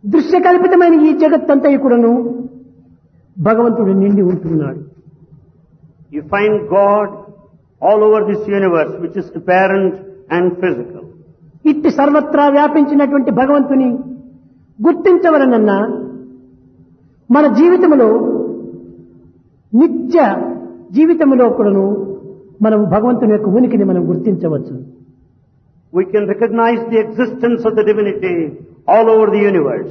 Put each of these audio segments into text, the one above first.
దృశ్యకల్పితమైన ఈ జగత్తంతా కూడాను భగవంతుడు నిండి ఉంటున్నాడు. You find God all over this universe, which is apparent and physical. ఇట్టి సర్వత్రా వ్యాపించినటువంటి భగవంతుని గుర్తించవలనన్నా మన జీవితంలో నిత్య జీవితంలో కూడాను మనం భగవంతుని యొక్క ఉనికిని మనం గుర్తించవచ్చు. We can recognize the existence of the divinity all over the universe.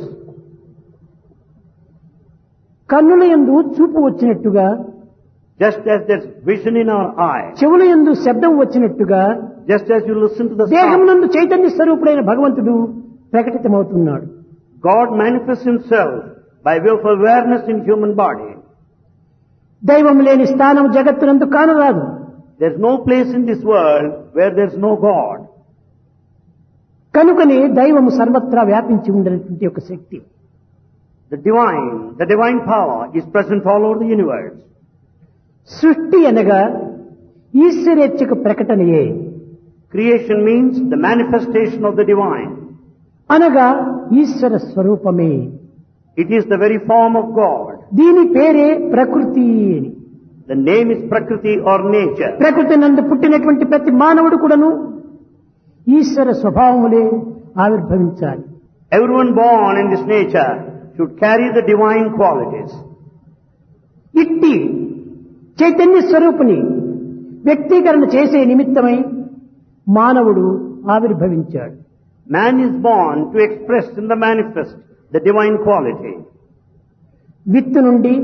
కన్నుల యందు చూపు వచ్చినట్టుగా, Just as there's vision in our eye, చెవుల యందు శబ్దం వచ్చినట్టుగా, just as you listen to the దేహం sound, నందు చైతన్య స్వరూపుడైన భగవంతుడు ప్రకటితమవుతున్నాడు. God manifests himself by way of awareness in human body. దైవం లేని స్థానం జగత్తునందు కానరాదు. There's no place in this world where there's no God. కనుకనే దైవము సర్వత్రా వ్యాపించి ఉండేటువంటి ఒక శక్తి. The divine power is present all over the universe. సృష్టి అనగా ఈశ్వరేచ్ఛకు ప్రకటనయే. Creation means the manifestation of the divine. అనగా ఈశ్వర స్వరూపమే. It is the very form of God. దీని పేరే ప్రకృతి అని. The name is Prakriti or nature. ప్రకృతి నందు పుట్టినటువంటి ప్రతి మానవుడు కూడాను ఈశ్వర స్వభావములే ఆవిర్భవించాలి. Everyone born in this nature should carry the divine qualities. ఇట్టి చైతన్య స్వరూపుని వ్యక్తీకరణ చేసే నిమిత్తమై మానవుడు ఆవిర్భవించాడు. Man is born to express in the manifest the divine quality. విత్తు నుండి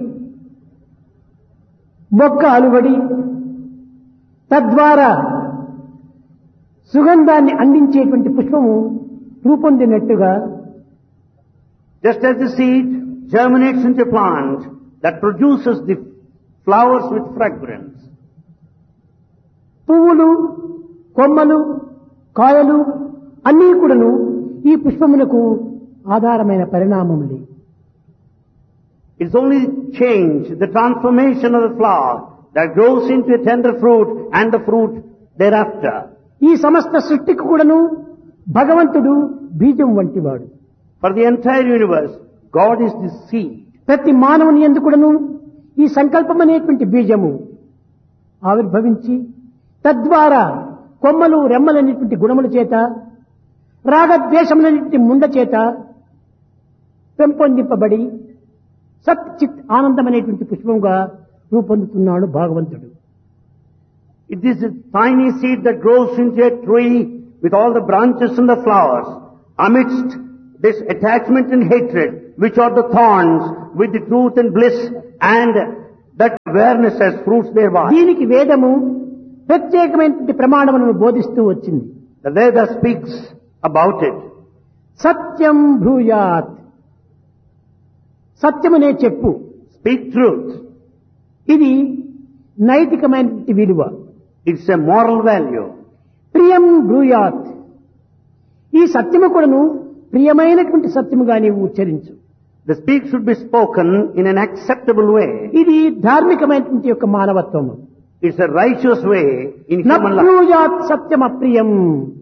మొక్క అలువడి తద్వారా సుగంధాన్ని అందించేటువంటి పుష్పము రూపొందినట్టుగా, Just as the seed germinates into a plant that produces the flowers with fragrance, పువ్వులు, కొమ్మలు, కాయలు అన్నీ కూడాను ఈ పుష్పమునకు ఆధారమైన పరిణామములే. it's only change, the transformation of the flower that grows into a tender fruit and the fruit thereafter. ఈ సమస్త సృష్టికి కూడాను భగవంతుడు బీజం వంటివాడు. For the entire universe, God is the seed. ప్రతి మానవుని యందు కూడాను ఈ సంకల్పం అనేటువంటి బీజము ఆవిర్భవించి తద్వారా కొమ్మలు, రెమ్మలనేటువంటి గుణముల చేత, రాగద్వేషములనేటువంటి ముండ చేత పెంపొందింపబడి సత్ చిత్ ఆనందం అనేటువంటి పుష్పంగా రూపొందుతున్నాడు భగవంతుడు. It is a tiny seed that grows into a tree with all the branches and the flowers. Amidst this attachment and hatred, which are the thorns, with the truth and bliss and that awareness as fruits thereby. దీనికి వేదము ప్రత్యేకమైనటువంటి ప్రమాణములను బోధిస్తూ వచ్చింది. The Veda speaks about it. సత్యం బ్రూయాత్, సత్యమునే చెప్పు. Speak truth. ఇది నైతికమైనటువంటి విలువ. It's a moral value. ప్రియం బ్రూయాత్, ఈ సత్యము కూడాను ప్రియమైనటువంటి సత్యముగా నీవు ఉచ్చరించు. The speak should be spoken in an acceptable way. ఇది ధార్మికమైనటువంటి యొక్క మానవత్వము. It's a righteous way in human life. నబ్రూయాత్ సత్యం అప్రియం,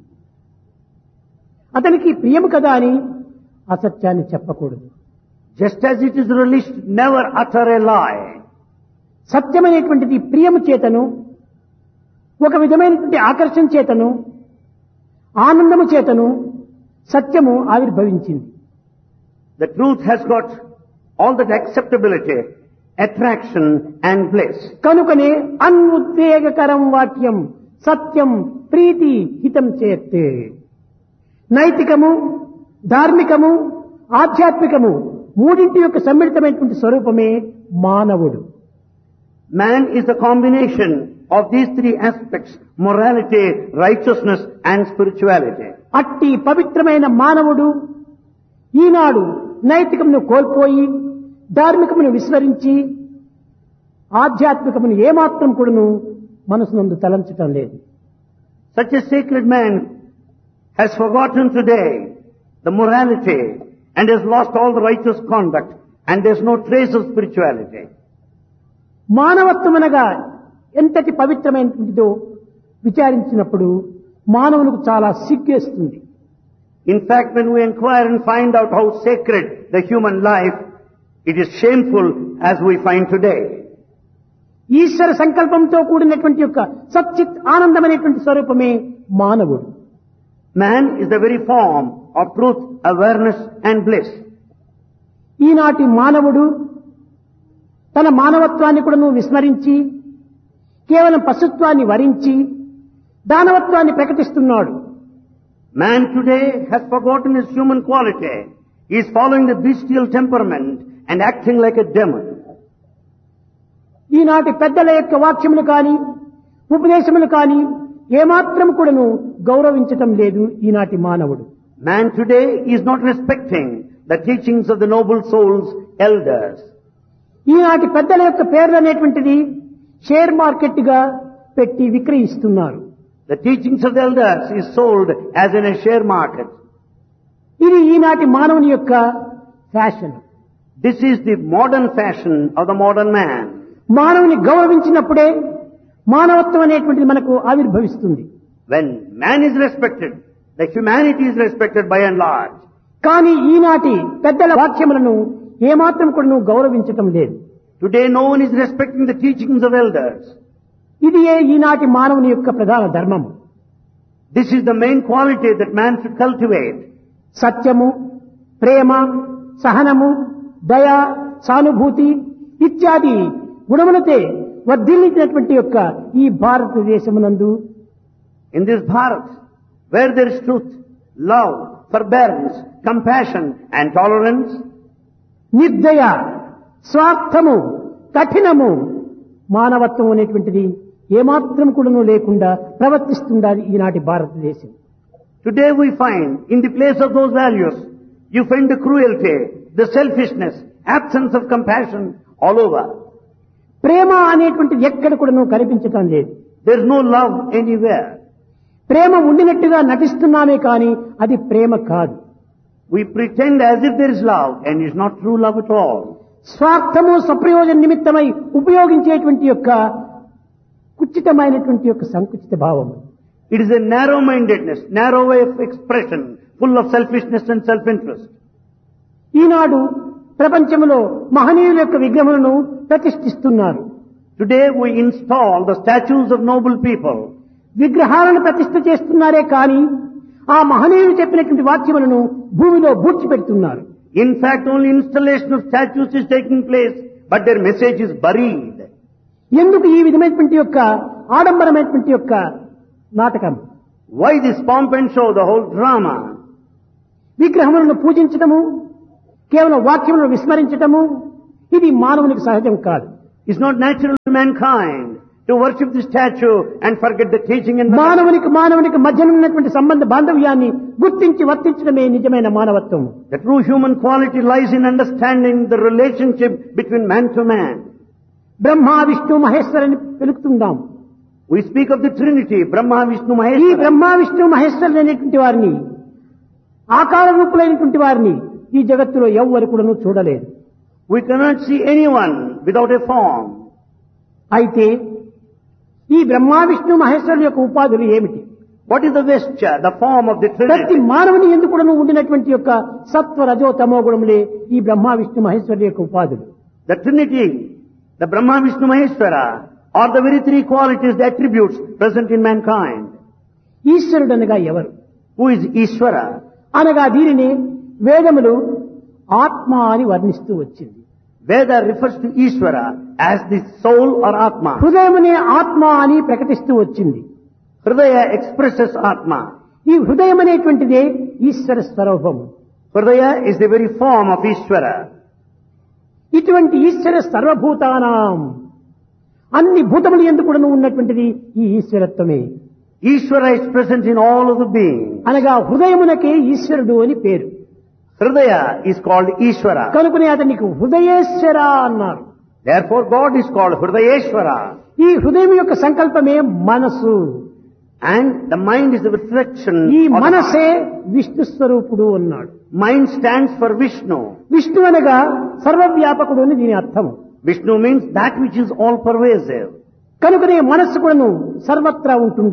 అతనికి ప్రియము కదా అని అసత్యాన్ని చెప్పకూడదు. Just as it is released, never utter a lie. సత్యమైనటువంటిది ప్రియము చేతను, ఒక విధమైనటువంటి ఆకర్షణ చేతను, ఆనందము చేతను సత్యము ఆవిర్భవించింది. The truth has got all that acceptability, attraction and bliss. కనుకనే అన్ఉద్వేగకరం వాక్యం సత్యం ప్రీతి హితం చేస్తే. నైతికము, ధార్మికము, ఆధ్యాత్మికము మూడింటి యొక్క సమ్మిళితమైనటువంటి స్వరూపమే మానవుడు. Man is the combination of these three aspects: morality, righteousness and spirituality. అట్టి పవిత్రమైన మానవుడు ఈనాడు నైతికమును కోల్పోయి ధార్మికమును విస్మరించి ఆధ్యాత్మికమును ఏమాత్రం కూడాను మనసునందు తలంచటం లేదు. Such a sacred man has forgotten today the morality and has lost all the righteous conduct, and there's no trace of spirituality. మానవత్వమనగా ఎంతటి పవిత్రమైనదో విచారించినప్పుడు మానవునికి చాలా సిగ్గేస్తుంది. In fact, when we inquire and find out how sacred the human life, it is shameful as we find today. ఈశ్వర సంకల్పంతో కూడినటువంటి యొక్క సచ్చిత్ ఆనందమైనటువంటి స్వరూపమే మానవుడు. Man is the very form of truth, awareness and bliss. ఈనాటి మానవుడు తన మానవత్వాన్ని కూడా విస్మరించి కేవలం పశుత్వాన్ని వరించి దానవత్వాన్ని ప్రకటిస్తున్నాడు. Man today has forgotten his human quality. He is following the bestial temperament and acting like a demon. ఈనాటి పెద్దల యొక్క వాక్యములు కాని ఉపదేశములు కాని ఏమాత్రం కూడాను గౌరవించటం లేదు ఈనాటి మానవుడు. Man today is not respecting the teachings of the noble souls, elders. ఈనాటి పెద్దల యొక్క పేర్లు అనేటువంటిది షేర్ మార్కెట్ గా పెట్టి విక్రయిస్తున్నారు. The teachings of the elders is sold as in a share market. ఇది ఈనాటి మానవుని యొక్క fashion. This is the modern fashion of the modern man. మానవుని గౌరవించినప్పుడే మానవత్వం అనేటువంటిది మనకు ఆవిర్భవిస్తుంది. When man is respected, the humanity is respected by and large. కానీ ఈనాటి పెద్దల వాక్యములను ఏమాత్రం కూడా గౌరవించటం లేదు. Today no one is respecting the teachings of elders. ఇదియే ఈనాటి మానవుని యొక్క ప్రధాన ధర్మము. This is the main quality that man should cultivate. సత్యము, ప్రేమ, సహనము, దయ, సానుభూతి ఇత్యాది గుణములతో వర్ధిల్లించినటువంటి యొక్క ఈ భారతదేశమునందు In this Bharat, where there is truth, love, forbearance, compassion and tolerance, నిర్దయ, స్వార్థము, కఠినము, మానవత్వం అనేటువంటిది ఏమాత్రం కూడాను లేకుండా ప్రవర్తిస్తుండాలి ఈనాటి భారతదేశం. today we find in the place of those values, you find the cruelty, the selfishness, absence of compassion all over. ప్రేమ అనేటువంటిది ఎక్కడ కూడాను కనిపించటం లేదు. There is no love anywhere. ప్రేమ ఉండినట్టుగా నటిస్తున్నామే కానీ అది ప్రేమ కాదు. We pretend as if there is love and it's not true love at all. స్వార్థము స్వప్రయోజన నిమిత్తమై ఉపయోగించేటువంటి యొక్క కుచితమైనటువంటి యొక్క సంకుచిత భావము. It is a narrow-mindedness, narrow way of expression, full of selfishness and self-interest. ఈనాడు ప్రపంచంలో మహనీయుల యొక్క విగ్రహములను ప్రతిష్ఠిస్తున్నారు. Today we install the statues of noble people. విగ్రహాలను ప్రతిష్ఠ చేస్తున్నారే కానీ ఆ మహనీయులు చెప్పినటువంటి వాక్యములను భూమిలో పూడ్చిపెడుతున్నారు. In fact, only installation of statues is taking place, but their message is buried. ఎందుకు ఈ విధమైనటువంటి యొక్క ఆడంబరమైనటువంటి యొక్క నాటకం? Why this pomp and show, the whole drama? విగ్రహములను పూజించటము, కేవలం వాక్యములను విస్మరించటము ఇది మానవునికి సహజం కాదు. It's not natural to mankind to worship the statue and forget the teaching and మానవునికి మధ్యన ఉన్నటువంటి సంబంధ బాంధవ్యాన్ని గుర్తించి వర్తించడమే నిజమైన మానవత్వం. The true human quality lies in understanding the relationship between man to man. Brahma, Vishnu, మహేశ్వరుని పిలుపుతుందాం. We speak of the Trinity, Brahma, Vishnu, ఈ Maheshwara. బ్రహ్మ, విష్ణు, మహేశ్వరులు అనేటువంటి వారిని, ఆకార రూపులైనటువంటి వారిని ఈ జగత్తులో ఎవ్వరు కూడాను చూడలేదు. We cannot see anyone without a form. అయితే ఈ బ్రహ్మ, విష్ణు, మహేశ్వరుల యొక్క ఉపాధులు ఏమిటి? What is the vesture, the form of the ప్రతి Trinity? మానవుని ఎందుకు కూడాను ఉండినటువంటి యొక్క సత్వ, రజో, తమో గుణములే ఈ బ్రహ్మ, విష్ణు, మహేశ్వరుల యొక్క ఉపాధులు. The Trinity, the Brahma, Vishnu, Maheshwara are the very three qualities, the attributes present in mankind. ఈశ్వరుడు అనగా ఎవరు? Who is Ishvara? అనగా దీనిని వేదములు ఆత్మ అని వర్ణిస్తూ వచ్చింది. Veda refers to Ishvara as the soul or Atma. హృదయమునే ఆత్మ అని ప్రకటిస్తూ వచ్చింది. Hridaya expresses Atma. ఈ హృదయం అనేటువంటిదే ఈశ్వర స్వరూపము. Hridaya is the very form of Ishvara. ఇటువంటి ఈశ్వర సర్వభూతానాం, అన్ని భూతములు ఎందుకు కూడాను ఉన్నటువంటిది ఈ ఈశ్వరత్వమే. Ishvara is present in all of the beings. అనగా హృదయమునకే ఈశ్వరుడు అని పేరు. Hridaya is called Ishvara. కనుకనే అతనికి హృదయేశ్వర అన్నారు. Therefore God is called Hridayeshvara. ఈ హృదయం యొక్క సంకల్పమే మనసు. And the mind is the reflection ఈ of the మనసే విష్ణు స్వరూపుడు అన్నాడు. mind stands for Vishnu. Vishnu అనగా సర్వవ్యాపకుడు అని దీని అర్థము. Vishnu means that which is all pervasive. కనుకనే మనస్సు కూడాను సర్వత్రా ఉంటుండాలి.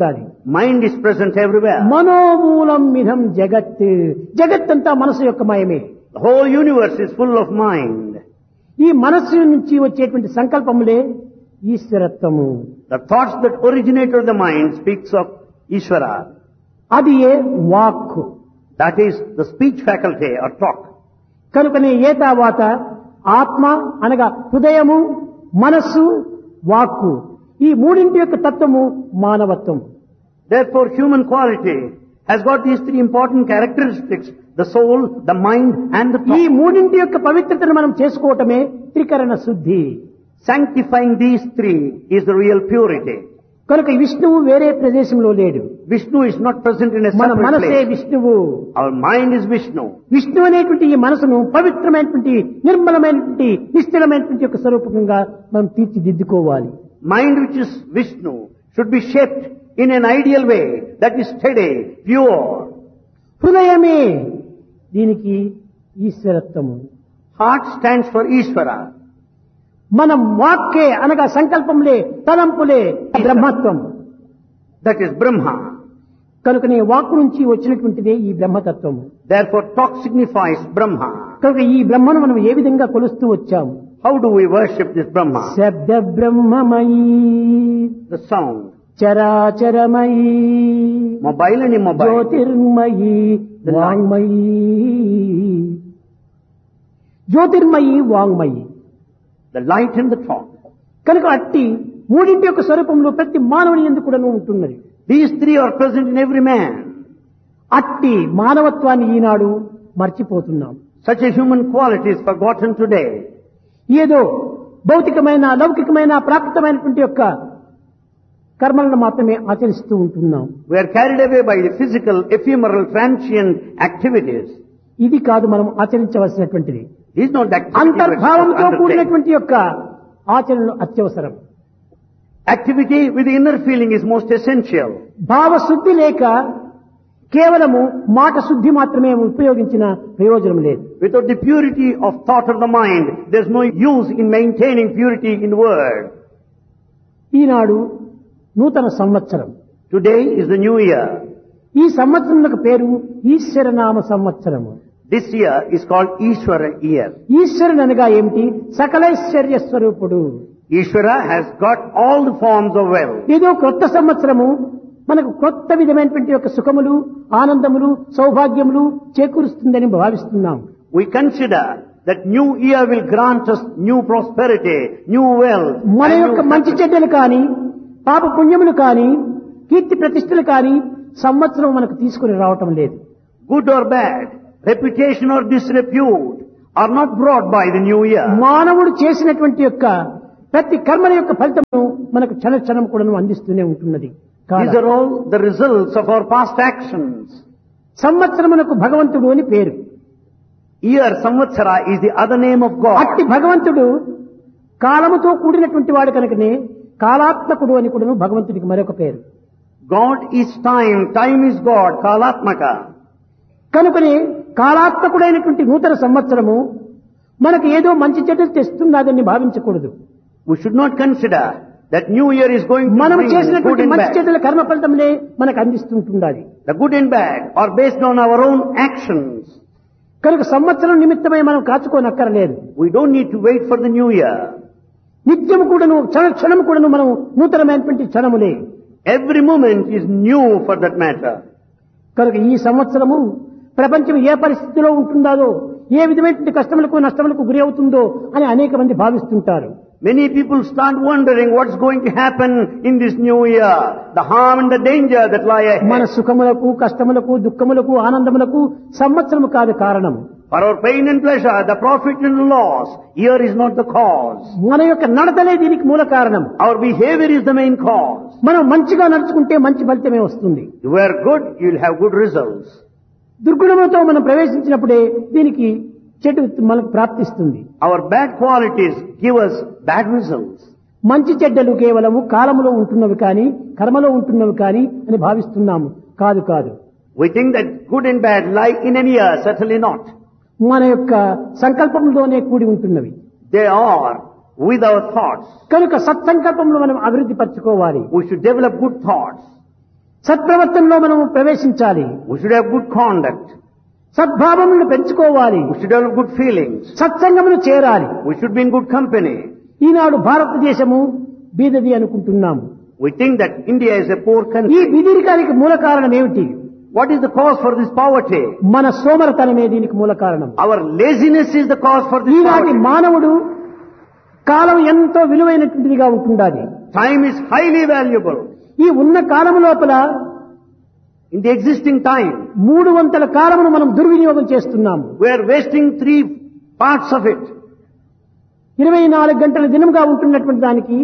Mind is present everywhere. మనోమూలం మిథం జగత్. జగత్తంతా మనసు యొక్క మయమే. The whole universe is full of mind. ఈ మనస్సు నుంచి వచ్చేటువంటి సంకల్పములే ఈశ్వరత్వము. The thoughts that originate from the mind speaks of Ishvara. అది ఏ వాక్కు. That is the speech faculty or talk. కనుకనే ఏతావాత ఆత్మ అనగా హృదయము, మనస్సు, వాక్కు ఈ మూడింటి యొక్క తత్వము మానవత్వం. Therefore, human quality has got these three important characteristics: the soul, the mind, and the ఈ thought. మూడింటి యొక్క పవిత్రతను మనం చేసుకోవటమే త్రికరణ శుద్ధి. Sanctifying these three is the real purity. కనుక విష్ణువు వేరే ప్రదేశంలో లేడు. Vishnu is not present in a మన separate మనసే place. విష్ణువు. Our mind is Vishnu. Vishnu అనేటువంటి ఈ మనసును పవిత్రమైనటువంటి నిర్మలమైనటువంటి నిశ్చలమైనటువంటి యొక్క స్వరూపంగా మనం తీర్చిదిద్దుకోవాలి. Mind which is Vishnu should be shaped in an ideal way that is steady, pure. హృదయమే దీనికి ఈశ్వరత్వము. Heart stands for Ishvara. మనం వాక్కే అనగా సంకల్పంలే, తలంపులే బ్రహ్మత్వం. That is Brahma. కనుకనే వాక్కు నుంచి వచ్చినటువంటిదే ఈ బ్రహ్మతత్వము. Therefore, talk signifies Brahma. కనుక ఈ బ్రహ్మను మనం ఏ విధంగా కొలుస్తూ వచ్చాము? How do we worship this Brahma? శబ్ద బ్రహ్మమయీ, The sound. చరాచరమయీ, Mobile and immobile. Jyothirmayi, వాంగ్మయీ. Jyothirmayi, వాంగ్మయీ. The light and the thought. కనుక అట్టి మూడింటి యొక్క స్వరూపంలో ప్రతి మానవుని ఎందుకు కూడా ఉంటున్నది. These three are present in every man. అట్టి మానవత్వాన్ని ఈనాడు మర్చిపోతున్నాం. Such a human quality is forgotten today. ఏదో భౌతికమైన, లౌకికమైన, ప్రాకృతమైనటువంటి యొక్క కర్మలను మాత్రమే ఆచరిస్తూ ఉంటున్నాం. We are carried away by the physical, ephemeral, transient activities. ఇది కాదు మనం ఆచరించవలసినటువంటిది. This is not the activity అంతర్భావంతో we should undertake. కూడినటువంటి యొక్క ఆచరణలు అత్యవసరం. Activity with the inner feeling is most essential. భావశుద్ధి లేక కేవలము మాట శుద్ధి మాత్రమే ఉపయోగించిన ప్రయోజనం లేదు. Without the purity of thought of the mind, there is no use in maintaining purity in word. ఈనాడు నూతన సంవత్సరం. Today is the new year. ఈ సంవత్సరములకు పేరు ఈశ్వరనామ సంవత్సరము. This year is called Ishvara year. ఈశ్వరుడు అనగా ఏమిటి? సకలైశ్వర్య స్వరూపుడు. Ishvara has got all the forms of wealth. ఏదో కొత్త సంవత్సరము మనకు కొత్త విధమైనటువంటి యొక్క సుఖములు, ఆనందములు, సౌభాగ్యములు చేకూరుస్తుందని భావిస్తున్నాం. We consider that new year will grant us new prosperity, new wealth. మన and యొక్క new మంచి success. చెడ్డలు కానీ, పాప పుణ్యములు కానీ, కీర్తి ప్రతిష్టలు కానీ సంవత్సరం మనకు తీసుకుని రావటం లేదు. Good or bad, reputation or disrepute are not brought by the new year. మానవుడు చేసినటువంటి యొక్క ప్రతి కర్మల యొక్క ఫలితము మనకు క్షణ క్షణం కూడా అందిస్తూనే ఉంటున్నది. These are all the results of our past actions. సంవత్సరమునకు భగవంతుడు అని పేరు. Year, Samvatsara, is the other name of God. అట్టి భగవంతుడు కాలముతో కూడినటువంటి వాడు కనుకనే కాలాత్మకుడు అని కూడా భగవంతుడికి మరొక పేరు. God is time, time is God, Kalatmaka. కనుకనే కాలాత్మకుడైనటువంటి నూతన సంవత్సరము మనకు ఏదో మంచి చెడ్డలు తెస్తున్నదని భావించకూడదు. We should not consider that new year is going to మనం bring good చేసినటువంటి and మంచి bad. చెడ్డల కర్మ ఫలితములే మనకు అందిస్తుంటుండాలి. The good and bad are based on our own actions. కనుక సంవత్సరం నిమిత్తమై మనం కాచుకోనక్కరలేదు. We don't need to wait for the new year. నిత్యం కూడాను, క్షణ క్షణం కూడాను మనం నూతనమైనటువంటి క్షణములే. Every moment is new for that matter. కనుక ఈ సంవత్సరము ప్రపంచం ఏ పరిస్థితిలో ఉంటుందో, ఏ విధమైనటువంటి కష్టములకు నష్టములకు గురి అవుతుందో అని అనేక మంది భావిస్తుంటారు. Many people start wondering what's going to happen in this new year, the harm and the danger that lie మన ahead. సుఖములకు, కష్టములకు, దుఃఖములకు, ఆనందములకు సంవత్సరము కాదు కారణం. For our pain and pleasure, the profit and loss, year is not the cause. మన యొక్క నడతలే దీనికి మూల కారణం. Our behavior is the main cause. మనం మంచిగా నడుచుకుంటే మంచి ఫలితమే వస్తుంది. If you are good, you will have good results. దుర్గుణములతో మనం ప్రవేశించినప్పుడే దీనికి చెడు మనకు ప్రాప్తిస్తుంది. Our bad qualities give us bad results. మంచి చెడ్డలు కేవలము కాలములో ఉంటున్నవి కానీ, కర్మలో ఉంటున్నవి కానీ అని భావిస్తున్నాము. కాదు కాదు. We think that good and bad lie in an year, certainly not. మన యొక్క సంకల్పంలోనే కూడి ఉంటున్నవి. They are with our thoughts. కనుక సత్సంకల్పంలో మనం అభివృద్ధి పరచుకోవాలి. We should develop good thoughts. సత్ప్రవర్తనలో మనం ప్రవేశించాలి. We should have good conduct. సద్భావములను పెంచుకోవాలి. We should have good feelings. సత్సంగమును చేరాలి. We should be in good company. ఈనాడు భారతదేశము బీదది అనుకుంటున్నాము. We think that India is a poor ఈ country. బీదరికానికి మూల కారణం ఏమిటి? What is the cause for this poverty? మన సోమరతనమే దీనికి మూల కారణం. Our laziness is the cause for this ఈనాటి poverty. మానవుడు కాలం ఎంతో విలువైనటువంటిదిగా ఉంటుండాలి. Time is highly valuable. ఈ ఉన్న కాలం లోపల In the existing time, 300 కాలమును మనం దుర్వినియోగం చేస్తున్నాము. we are wasting 3 parts of it. 24 గంటల దినంగా ఉంటున్నటువంటి దానికి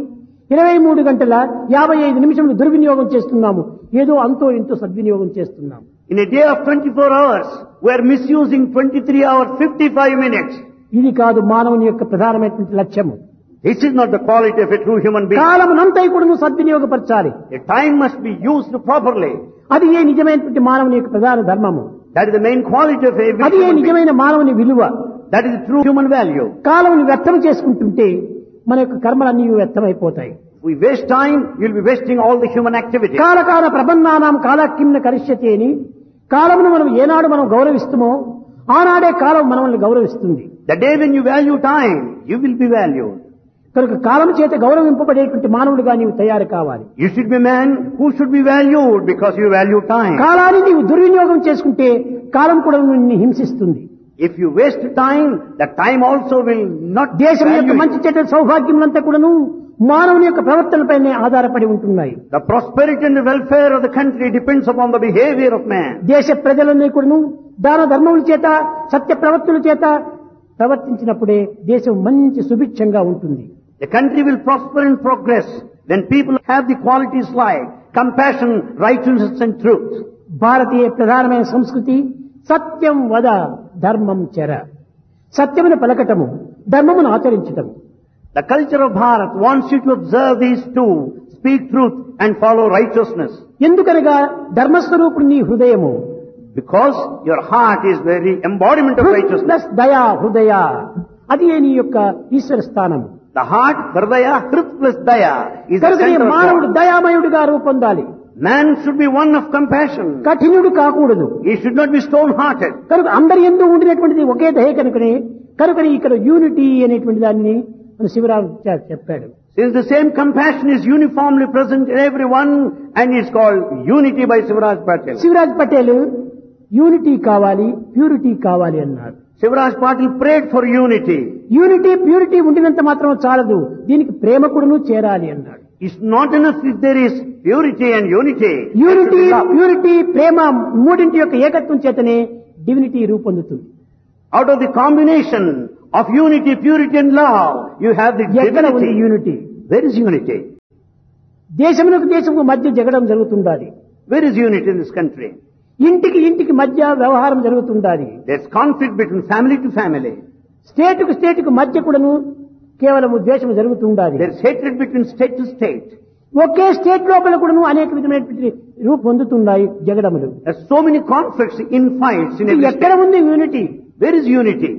23 గంటల 55 నిమిషములు దుర్వినియోగం చేస్తున్నాము. ఏదో అంతో ఇంతో సద్వినియోగం చేస్తున్నాము. In a day of 24 hours, we are misusing 23 hours 55 minutes. ఇది కాదు మానవుని యొక్క ప్రధానమైనటువంటి లక్ష్యము. This is not the quality of a true human being. కాలమునంతా కూడా సద్వినియోగపరచాలి. A time must be used properly. అది ఏ నిజమైనటువంటి మానవుని యొక్క ప్రధాన ధర్మము. That is the main quality of every అది ఏ human being. నిజమైన మానవుని విలువ. That is the true human value. కాలముని వ్యర్థం చేసుకుంటుంటే మన యొక్క కర్మలన్నీ వ్యర్థమైపోతాయి. We waste time, you'll be wasting all the human activity. కాలకాల ప్రబంధానాం కాలకిమ్న కరిష్యతి అని కాలమును మనం ఏనాడు మనం గౌరవిస్తామో ఆనాడే కాలం మనల్ని గౌరవిస్తుంది. The day when you value time, you will be valued. కనుక కాలం చేత గౌరవింపబడేటువంటి మానవుడిగా నీవు తయారు కావాలి. You should be a man who should be valued because you value time. కాలాన్ని నీవు దుర్వినియోగం చేసుకుంటే కాలం కూడా నిన్ను హింసిస్తుంది. If you waste time, the time also will not దేశం యొక్క value మంచి you. చెడ్డ సౌభాగ్యములంతా కూడాను మానవుని యొక్క ప్రవర్తనపైనే ఆధారపడి ఉంటున్నాయి. The prosperity and the welfare of the country depends upon the behavior of man. దేశ ప్రజలన్నీ కూడాను దాన ధర్మముల చేత సత్య ప్రవర్తనల చేత ప్రవర్తించినప్పుడే దేశం మంచి సుభిక్షంగా ఉంటుంది. The country will prosper and progress when people have the qualities like compassion, righteousness and truth. భారతీయ ప్రధానమైన సంస్కృతి సత్యం వద ధర్మం చర. సత్యమును పలకటము, ధర్మమును ఆచరించటము. The culture of Bharat wants you to observe these two, speak truth and follow righteousness. ఎందుకనగా ధర్మస్వరూపుడు నీ హృదయము. Because your heart is the embodiment of righteousness. Plus దయా హృదయ, అది నీ యొక్క ఈశ్వర స్థానం. The heart, Hridaya, Hrit plus Daya is the కనుక center of మానవుడు God. దయామయుడిగా రూపొందాలి. Man should be one of compassion. కఠినుడు కాకూడదు. He should not be stone-hearted. కనుక అందరి యందు ఉండినటువంటిది ఒకే దయ కనుకనే ఇక్కడ యూనిటీ అనేటువంటి దాన్ని మన శివరాం చెప్పాడు. Since the same compassion is uniformly present in everyone and is called unity by Sivaraj Patel. Shivraj Patel unity కావాలి, ప్యూరిటీ కావాలి అన్నారు. Sivaraj Patel prayed for unity. Unity purity ఉండినంత మాత్రం చాలదు, దీనికి ప్రేమ కూడాను చేరాలి అన్నాడు. It's not enough if there is purity and unity. Unity purity ప్రేమ మూడింటి యొక్క ఏకత్వం చేతనే divinity రూపొందుతుంది. Out of the combination of unity, purity and love, you have the ఎక్కడ ఉంది divinity. Unity? Where is unity? దేశమునకు దేశము మధ్య జగడం జరుగుతుండాలి. Where is unity in this country? ఇంటికి ఇంటికి మధ్య వ్యవహారం జరుగుతుండాలి. There's conflict between family to family. స్టేటుకు స్టేటుకు మధ్య కూడాను కేవలం ద్వేషం జరుగుతుండాలి. There's hatred between state to state. Okay state లోపల కూడాను అనేక విధమైనటువంటి రూపు పొందుతున్నాయి జగడములు. There's so many conflicts, infights in every ఎక్కడ state. ఉంది unity? Where is unity?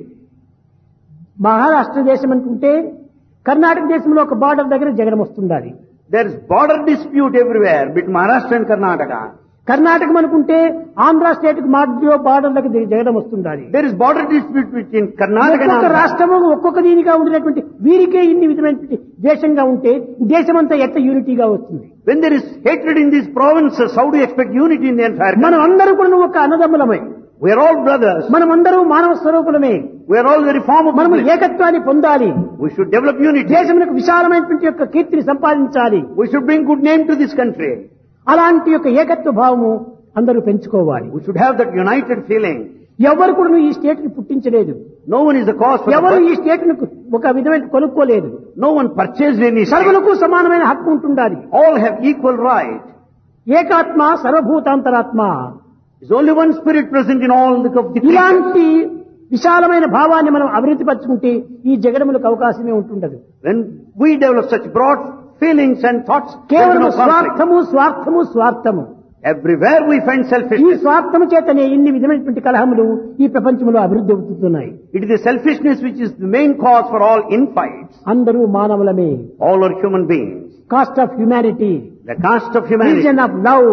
Maharashtra దేశం అనుకుంటే కర్ణాటక దేశంలో ఒక బార్డర్ దగ్గర జగడం వస్తుండాలి. There's border dispute everywhere between Maharashtra and Karnataka. కర్ణాటకం అనుకుంటే ఆంధ్ర స్టేట్ కు మధ్య బార్డర్ దగ్గర జగడం వస్తుండాలి. There is border dispute between Karnataka and ఒక్కొక్క Andhra. రాష్ట్రము ఒక్కొక్క దీనిగా ఉండినటువంటి వీరికే ఇన్ని విధమైనటువంటి ద్వేషంగా ఉంటే దేశమంతా ఎట్ట యూనిటీగా వస్తుంది? When there is hatred in these provinces, how do you expect unity in the entire మనం country? అందరూ కూడా ఒక అన్నదమ్ములమే. We are all brothers. మనం అందరూ మానవ స్వరూపులమే. We are all very form of మనము people. ఏకత్వాన్ని పొందాలి. We should develop unity. దేశమునకు విశాలమైనటువంటి యొక్క కీర్తిని సంపాదించాలి. We should bring good name to this country. అలాంటి యొక్క ఏకత్వ భావము అందరూ పెంచుకోవాలి. We should have that united feeling. ఎవరు కూడా ఈ స్టేట్ ని పుట్టించలేదు. No one is the cause for ఎవరు the ఈ స్టేట్ ను ఒక విధమైన కొనుక్కోలేదు. No one purchased any state. సర్వులకు సమానమైన హక్కు ఉంటుండాలి. All have equal right. ఏకాత్మ సర్వభూతాంతరాత్మ. There's only one spirit present in all the creatures. ఇలాంటి విశాలమైన భావాన్ని మనం అభివృద్ధి పరచుకుంటే ఈ జగడములకు అవకాశమే ఉంటుండదు. When we develop such broad feelings and thoughts, there is కేవలం no conflict. స్వార్థము స్వార్థము స్వార్థము. Everywhere we find ఈ selfishness. స్వార్థము చేతనే ఇన్ని విధమైనటువంటి కలహములు ఈ ప్రపంచంలో అభివృద్ధి అవుతున్నాయి. It is the selfishness which is the main cause for all infights. అందరూ మానవులమే. All are human beings. Cost of humanity, The caste of humanity, religion of love,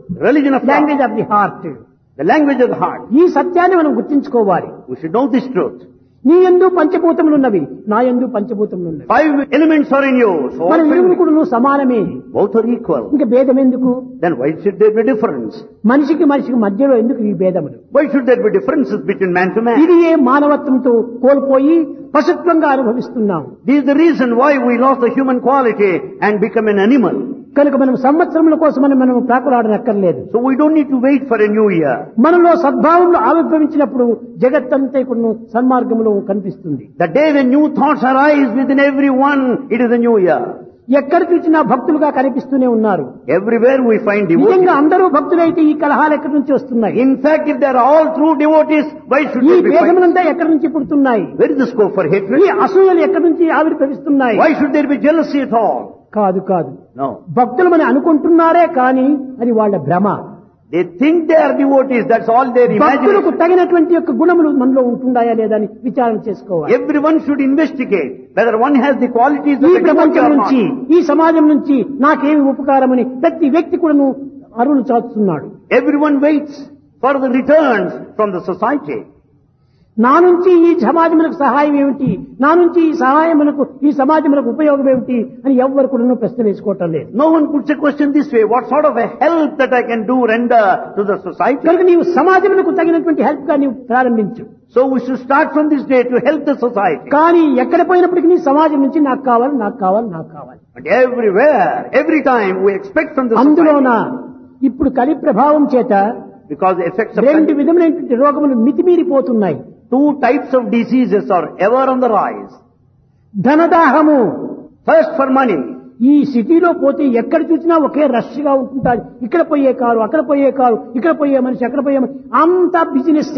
religion of language love, of the heart. the language of the heart. ఈ సత్యాన్ని మనం గుర్తించుకోవాలి. We should know this truth. నీ యందు పంచభూతములున్నవి, నా యందు పంచభూతములున్నవి. 5 elements are in you, so మన also ఇరువురు కూడా నువ్వు సమానమే. both are equal. ఇంకా భేదం ఎందుకు? Then why should there be difference? మనిషికి మనిషికి మధ్యలో ఎందుకు ఈ భేదములు? Why should there be differences between man to man? ఇది ఏ మానవత్వంతో కోల్పోయి పశుత్వంగా అనుభవిస్తున్నాం. This is the reason why we lost the human quality and become an animal. కనుక మనం సంవత్సరముల కోసం మనం ప్రాకులాడనక్కర్లేదు. So we don't need to wait for a new year. మనలో సద్భావంలో ఆవిర్భవించినప్పుడు జగత్తంతా కూడా సన్మార్గంలో కనిపిస్తుంది. The day when new thoughts arise within everyone, it is a new year. ఎక్కడ చూసినా భక్తులుగా కనిపిస్తూనే ఉన్నారు. Everywhere we find నిజంగా devotees. అందరూ భక్తులైతే ఈ కలహాలు ఎక్కడి నుంచి వస్తున్నాయి? In fact, if they are all true devotees, why should ఈ they be fighting? భేదములంతా ఎక్కడి నుంచి పుడుతున్నాయి? Where is the scope for hatred? ఈ అసూయలు ఎక్కడి నుంచి ఆవిర్భవిస్తున్నాయి? Why should there be jealousy at all? కాదు కాదు, No. భక్తులు మనం అనుకుంటున్నారే కానీ అది వాళ్ళ భ్రమ. They think they are devotees, that's all their భక్తులకు imagination. తగినటువంటి యొక్క గుణములు మనలో ఉంటున్నాయా లేదా అని విచారణ చేసుకోవాలి. Everyone should investigate whether one has the qualities of ఈ a devotee ప్రపంచం or నుంచి, not. ఈ సమాజం నుంచి నాకేమి ఉపకారమని ప్రతి వ్యక్తి కూడా అరువులు చాచుతున్నాడు. Everyone waits for the returns from the society. నా నుంచి ఈ సమాజములకు సహాయం ఏమిటి, నా నుంచి ఈ సహాయములకు ఈ సమాజములకు ఉపయోగం ఏమిటి అని ఎవ్వరు కూడా ప్రశ్న వేసుకోవటం లేదు. No one puts a question this way, what sort of a help that I can do render to the society? కనుక నీవు సమాజములకు తగినటువంటి హెల్ప్ గా నీవు ప్రారంభించు. So we should start from this day to help the society. కానీ ఎక్కడ పోయినప్పటికీ నీ సమాజం నుంచి నాకు కావాలి, నాకు కావాలి, నాకు కావాలి. But everywhere, every time we expect from the అందులోన society. ఇప్పుడు కలి ప్రభావం చేత Because the effects of 2 విధములైనటువంటి రోగములు మితిమీరిపోతున్నాయి. 2 types of diseases are ever on the rise. ధనదాహము. Thirst for money. ఈ సిటీలో పోతే ఎక్కడ చూసినా ఒకే రష్ గా ఉంటుంటారు. ఇక్కడ పోయే కారు, అక్కడ పోయే కారు, ఇక్కడ పోయే మనిషి, అక్కడ పోయే మనిషి, అంతా business.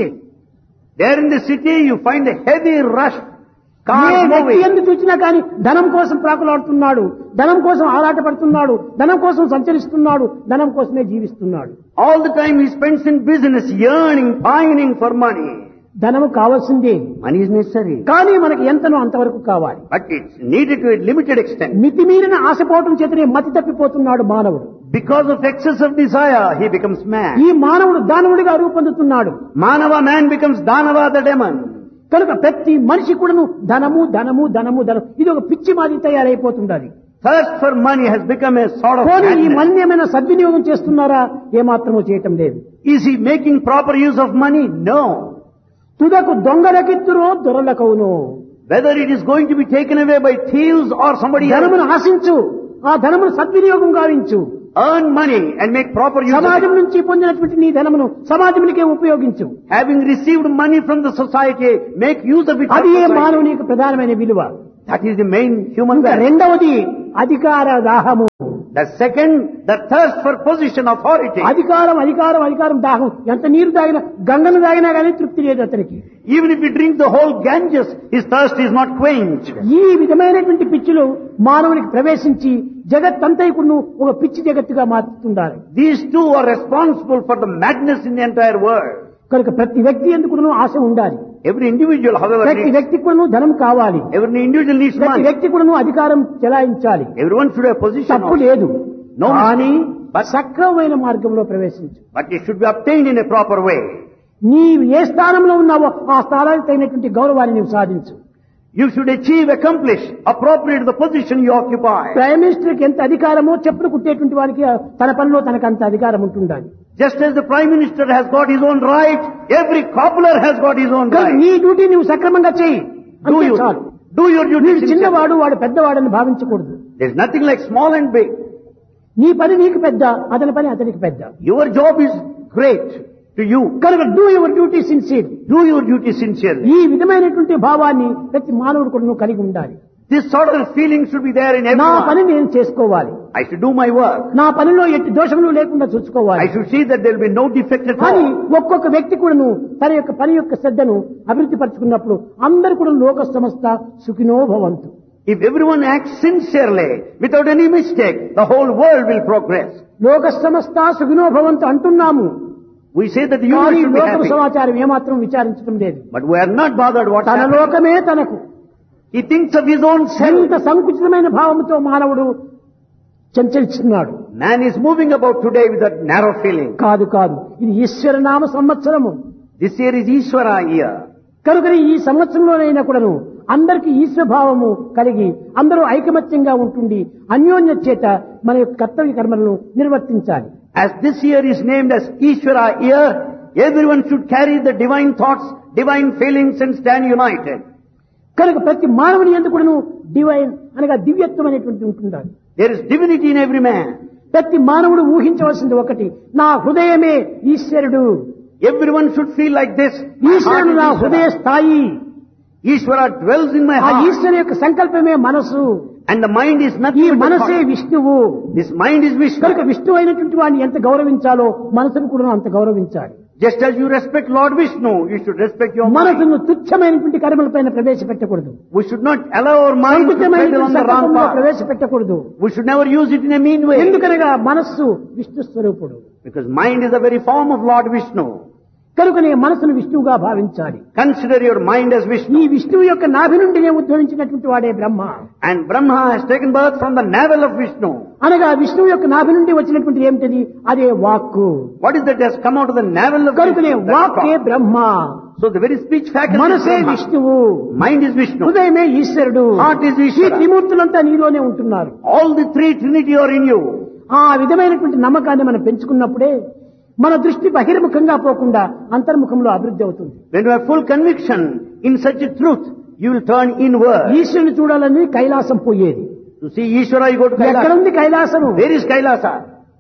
There in the city you find a heavy rush. A Cars వ్యక్తి moving. ఎందుకు చూసినా కానీ ధనం కోసం ప్రాకులాడుతున్నాడు, ధనం కోసం ఆరాటపడుతున్నాడు, ధనం కోసం సంచరిస్తున్నాడు, ధనం కోసమే జీవిస్తున్నాడు. All the time he spends in business, yearning, pining for money. ధనము కావాల్సిందే, Money is necessary. కానీ మనకి ఎంతనో అంతవరకు కావాలి. But it's needed to a limited extent. మితిమీరిన ఆశపోవటం చేతనే మతి తప్పిపోతున్నాడు మానవుడు. Because of excess of desire, he becomes mad. ఈ మానవుడు దానవుడిగా రూపొందుతున్నాడు. Manava man becomes Danava the demon. కనుక ప్రతి మనిషి కూడాను ధనము ధనము ధనము ధనం, ఇది ఒక పిచ్చి మాది తయారైపోతుండాలి. Thirst for money has become a sort of పోనీ ఈ madness. మన్ని ఏమైనా సద్వినియోగం చేస్తున్నారా? ఏమాత్రమూ చేయటం లేదు. Is he making proper use of money? No. తుదకు దొంగలకిత్తురో దొరలకవును. Whether it is going to be taken away by thieves or somebody else, ధనమును ఆశించు, ఆ ధనమును సద్వినియోగం గావించు. earn money and make proper use of సమాజం it. నుంచి పొందినటువంటి నీ ధనమును సమాజమునికే ఉపయోగించు. Having received money from the society, make use of it. for అది ఏ society. మానవుని యొక్క ప్రధానమైన విలువ. That is the main human ఇంకా value. రెండవది అధికార దాహము. The second, the thirst for position, authority. అధికారం అధికారం అధికారం దాహం. ఎంత నీరు తాగినా, గంగను తాగినా కానీ తృప్తి లేదు అతనికి. Even if he drinks the whole Ganges, his thirst is not quenched. ఈ విధమైనటువంటి పిచ్చిలు మానవునికి ప్రవేశించి జగత్తంతైకును ఒక పిచ్చి జగత్తుగా మార్చుతుండాలి. These two are responsible for the madness in the entire world. కనుక ప్రతి వ్యక్తి ఎందుకును ఆశ ఉండాలి. Every individual, however, ప్రతి needs, వ్యక్తి కూడాను ధనం కావాలి. every individual needs ప్రతి money. వ్యక్తి కూడాను అధికారం చెలాయించాలి. Everyone should have position తప్పు also. లేదు. No కానీ mistake. సక్రమమైన మార్గంలో ప్రవేశించు. But it should be obtained in a proper way. నీవు ఏ స్థానంలో ఉన్నావో ఆ స్థానానికి తగినటువంటి గౌరవాన్ని నీవు సాధించు. You should achieve, accomplish, appropriate the position you occupy. Prime minister కి ఎంత అధికారమో చెప్పులు కుట్టేటువంటి వారికి తన పనిలో తనకు అంత అధికారం ఉంటుండాలి. Just as the Prime Minister has got his own right, every cobbler has got his own కనుక right. నీ డ్యూటీ నువ్వు సక్రమంగా చేయి. Do అంతే you, చాలు. do your duty వీడు sincerely. చిన్నవాడు, వాడు పెద్దవాడని భావించకూడదు. There's nothing like small and big. నీ పని నీకు పెద్ద, అతని పని అతనికి పెద్ద. Your job is great to you. కనుక do your duty sincere. Do your duty sincerely. ఈ విధమైనటువంటి భావాన్ని ప్రతి మానవుడు కూడా నువ్వు కలిగి ఉండాలి. This sort of feeling should be there in నా పని everyone. నేను చేసుకోవాలి, I should do my work. నా పనిలో ఎట్టి దోషములు లేకుండా చూసుకోవాలి. I should see that there will be no defect at కానీ all. ఒక్కొక్క వ్యక్తి కూడాను తన యొక్క పని యొక్క శ్రద్ధను అభివృద్ధి పరుచుకున్నప్పుడు అందరు కూడా లోక సమస్త సుఖినో భవంతు. If everyone acts sincerely, without any mistake, the whole world will progress. లోక సమస్త సుఖినో భవంతు అంటున్నాము, We say that the కానీ universe should be లోకపు happy. సమాచారం ఏమాత్రం విచారించడం లేదు. But we are not bothered what తన happens. లోకమే తనకు. He thinks of his own self. ఎంత సంకుచితమైన భావంతో మానవుడు చంచలిస్తున్నాడు. Man is moving about today with a narrow feeling. కాదు కాదు, ఇది ఈశ్వర నామ సంవత్సరము. This year is Ishvara year. కనుక ఈ సంవత్సరంలోనైనా కూడాను అందరికీ ఈశ్వర భావము కలిగి అందరూ ఐకమత్యంగా ఉంటుండి అన్యోన్య చేత మన యొక్క కర్తవ్య కర్మలను నిర్వర్తించాలి. As this year is named as Ishvara year, everyone should carry the divine thoughts, divine feelings and stand united. కనుక ప్రతి మానవుని యందు కూడాను డివైన్ అనగా దివ్యత్వం అనేటువంటి ఉంటుండాలి. There is divinity in every man. ప్రతి మానవుడు ఊహించవలసింది ఒకటి, నా హృదయమే ఈశ్వరుడు. Everyone should feel like this. ఈశ్వరుడు నా హృదయ స్థాయి. Ishvara dwells in my ఆ heart. ఈశ్వరు యొక్క సంకల్పమే మనసు. And the mind is ఈ nothing but the మనసే thought. విష్ణువు. This mind is Vishnu. కనుక విష్ణువు అయినటువంటి వాడిని ఎంత గౌరవించాలో మనసును కూడా అంత గౌరవించాలి. Just as you respect Lord Vishnu, you should respect your mind. మనసును తుచ్చమైనటువంటి కర్మలపైన ప్రవేశపెట్టకూడదు. We should not allow our mind to tread on the wrong సంకల్పంలో path. ప్రవేశపెట్టకూడదు. We should never use it in a mean way. ఎందుకనగా మనస్సు విష్ణు స్వరూపుడు. Because mind is the very form of Lord Vishnu. కనుకనే మనసును విష్ణువుగా భావించాలి. Consider your mind as ఈ Vishnu. విష్ణువు యొక్క నాభి నుండినే ఉద్భవించినటువంటి వాడే బ్రహ్మ. And Brahma has taken birth from the navel of Vishnu. అనగా విష్ణువు యొక్క నాభి నుండి వచ్చినటువంటి ఏమిటది? అదే వాక్కు. What is that has come out of the navel of కనుకనే Vishnu? That's వాక్కే thought. Brahma. So the very speech faculty is మనసే Brahma. విష్ణువు. Mind is Vishnu. హృదయమే ఈశ్వరుడు. Heart is ఈ Ishvara. త్రిమూర్తులంతా నీలోనే ఉంటున్నారు. All the three Trinity are in you. ఆ విధమైనటువంటి నమ్మకాన్ని మనం పెంచుకున్నప్పుడే మన దృష్టి బహిర్ముఖంగా పోకుండా అంతర్ముఖంలో అభివృద్ధి అవుతుంది. When you have full conviction in such a truth, you will turn inward. ఈశ్వరుని చూడాలని కైలాసం పోయేది. To see Ishvara, you go to ఎక్కడ Kailasa. ఉంది కైలాసము? Where is Kailasa?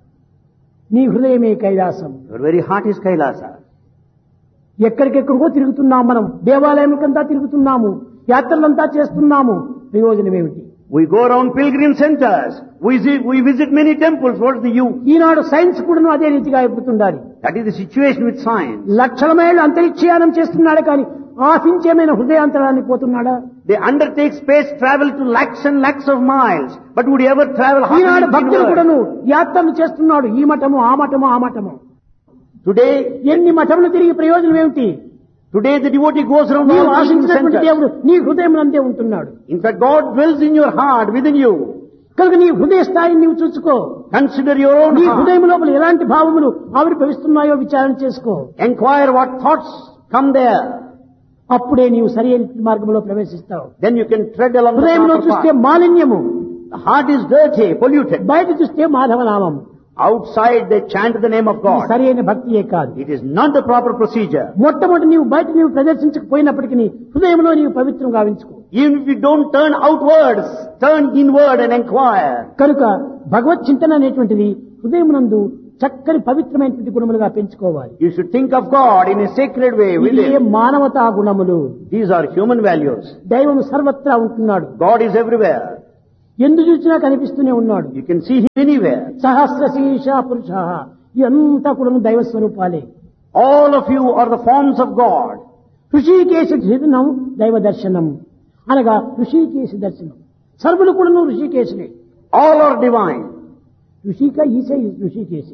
నీ హృదయమే Kailasam. Your very heart is Kailasa. ఎక్కడికెక్కడికో తిరుగుతున్నాం మనం, దేవాలయంకంతా తిరుగుతున్నాము, యాత్రలంతా చేస్తున్నాము, ప్రయోజనం ఏమిటి? We go around pilgrim centers. We visit many temples. What's the use? Eenadu science కూడా అదే రీతిగా అయిపోతుండాలి. That is the situation with science. లక్షల మైళ్ళు అంతరిక్షయానం చేస్తున్నాడు కానీ ఆశించేమైన హృదయాంతరానికి పోతున్నాడా? They undertake space travel to lakhs and lakhs of miles. But would you ever travel ఈనాడు భక్తులు inward? కూడాను యాత్రలు చేస్తున్నాడు, ఈ మఠము ఆ మఠము ఆ మఠము. Today, ఎన్ని మఠములు తిరిగి ప్రయోజనం ఏమిటి? the devotee goes around నీవు all pilgrim ఆశించినటువంటి centers. దేవుడు నీ హృదయం అంతే ఉంటున్నాడు. In fact, God dwells in your heart, within you. కనుక నీ హృదయ స్థాయిని నీవు చూసుకో. Consider your own నీ heart. హృదయం లోపల ఎలాంటి భావములు ఆవిర్భవిస్తున్నాయో విచారణ చేసుకో. Enquire what thoughts come there. అప్పుడే నీవు సరైన మార్గంలో ప్రవేశిస్తావు. Then you can tread along the హృదయంలో proper చూస్తే path. మాలిన్యము, The heart is dirty, polluted. బయట చూస్తే మాధవనామం. Outside they chant the name of ఇది God. సరైన భక్తియే కాదు. It is not the proper procedure. మొట్టమొదటి నీవు బయట నీవు ప్రదర్శించకపోయినప్పటికీ హృదయంలో నీవు పవిత్రం గావించుకో. Even if you don't turn outwards, turn inward and enquire. కనుక భగవత్ చింతన అనేటువంటిది హృదయమునందు చక్కని పవిత్రమైనటువంటి గుణములుగా పెంచుకోవాలి. You should think of God in a sacred way ఇదే within. మానవతా గుణములు. These are human values. దైవం సర్వత్రా ఉంటున్నాడు. God is everywhere. ఎందు చూసినా కనిపిస్తూనే ఉన్నాడు. You can see Him anywhere. సహస్ర శీర్ష పురుష, ఇదంతా కూడా దైవ స్వరూపాలే. All of you are the forms of God. Hrishikesha ధృనం దైవ దర్శనం అనగా ఋషికేశ దర్శనం. సర్వులు కూడా ఋషికేశులే. All are divine. ఋషిక ఈశ ఋషికేశ.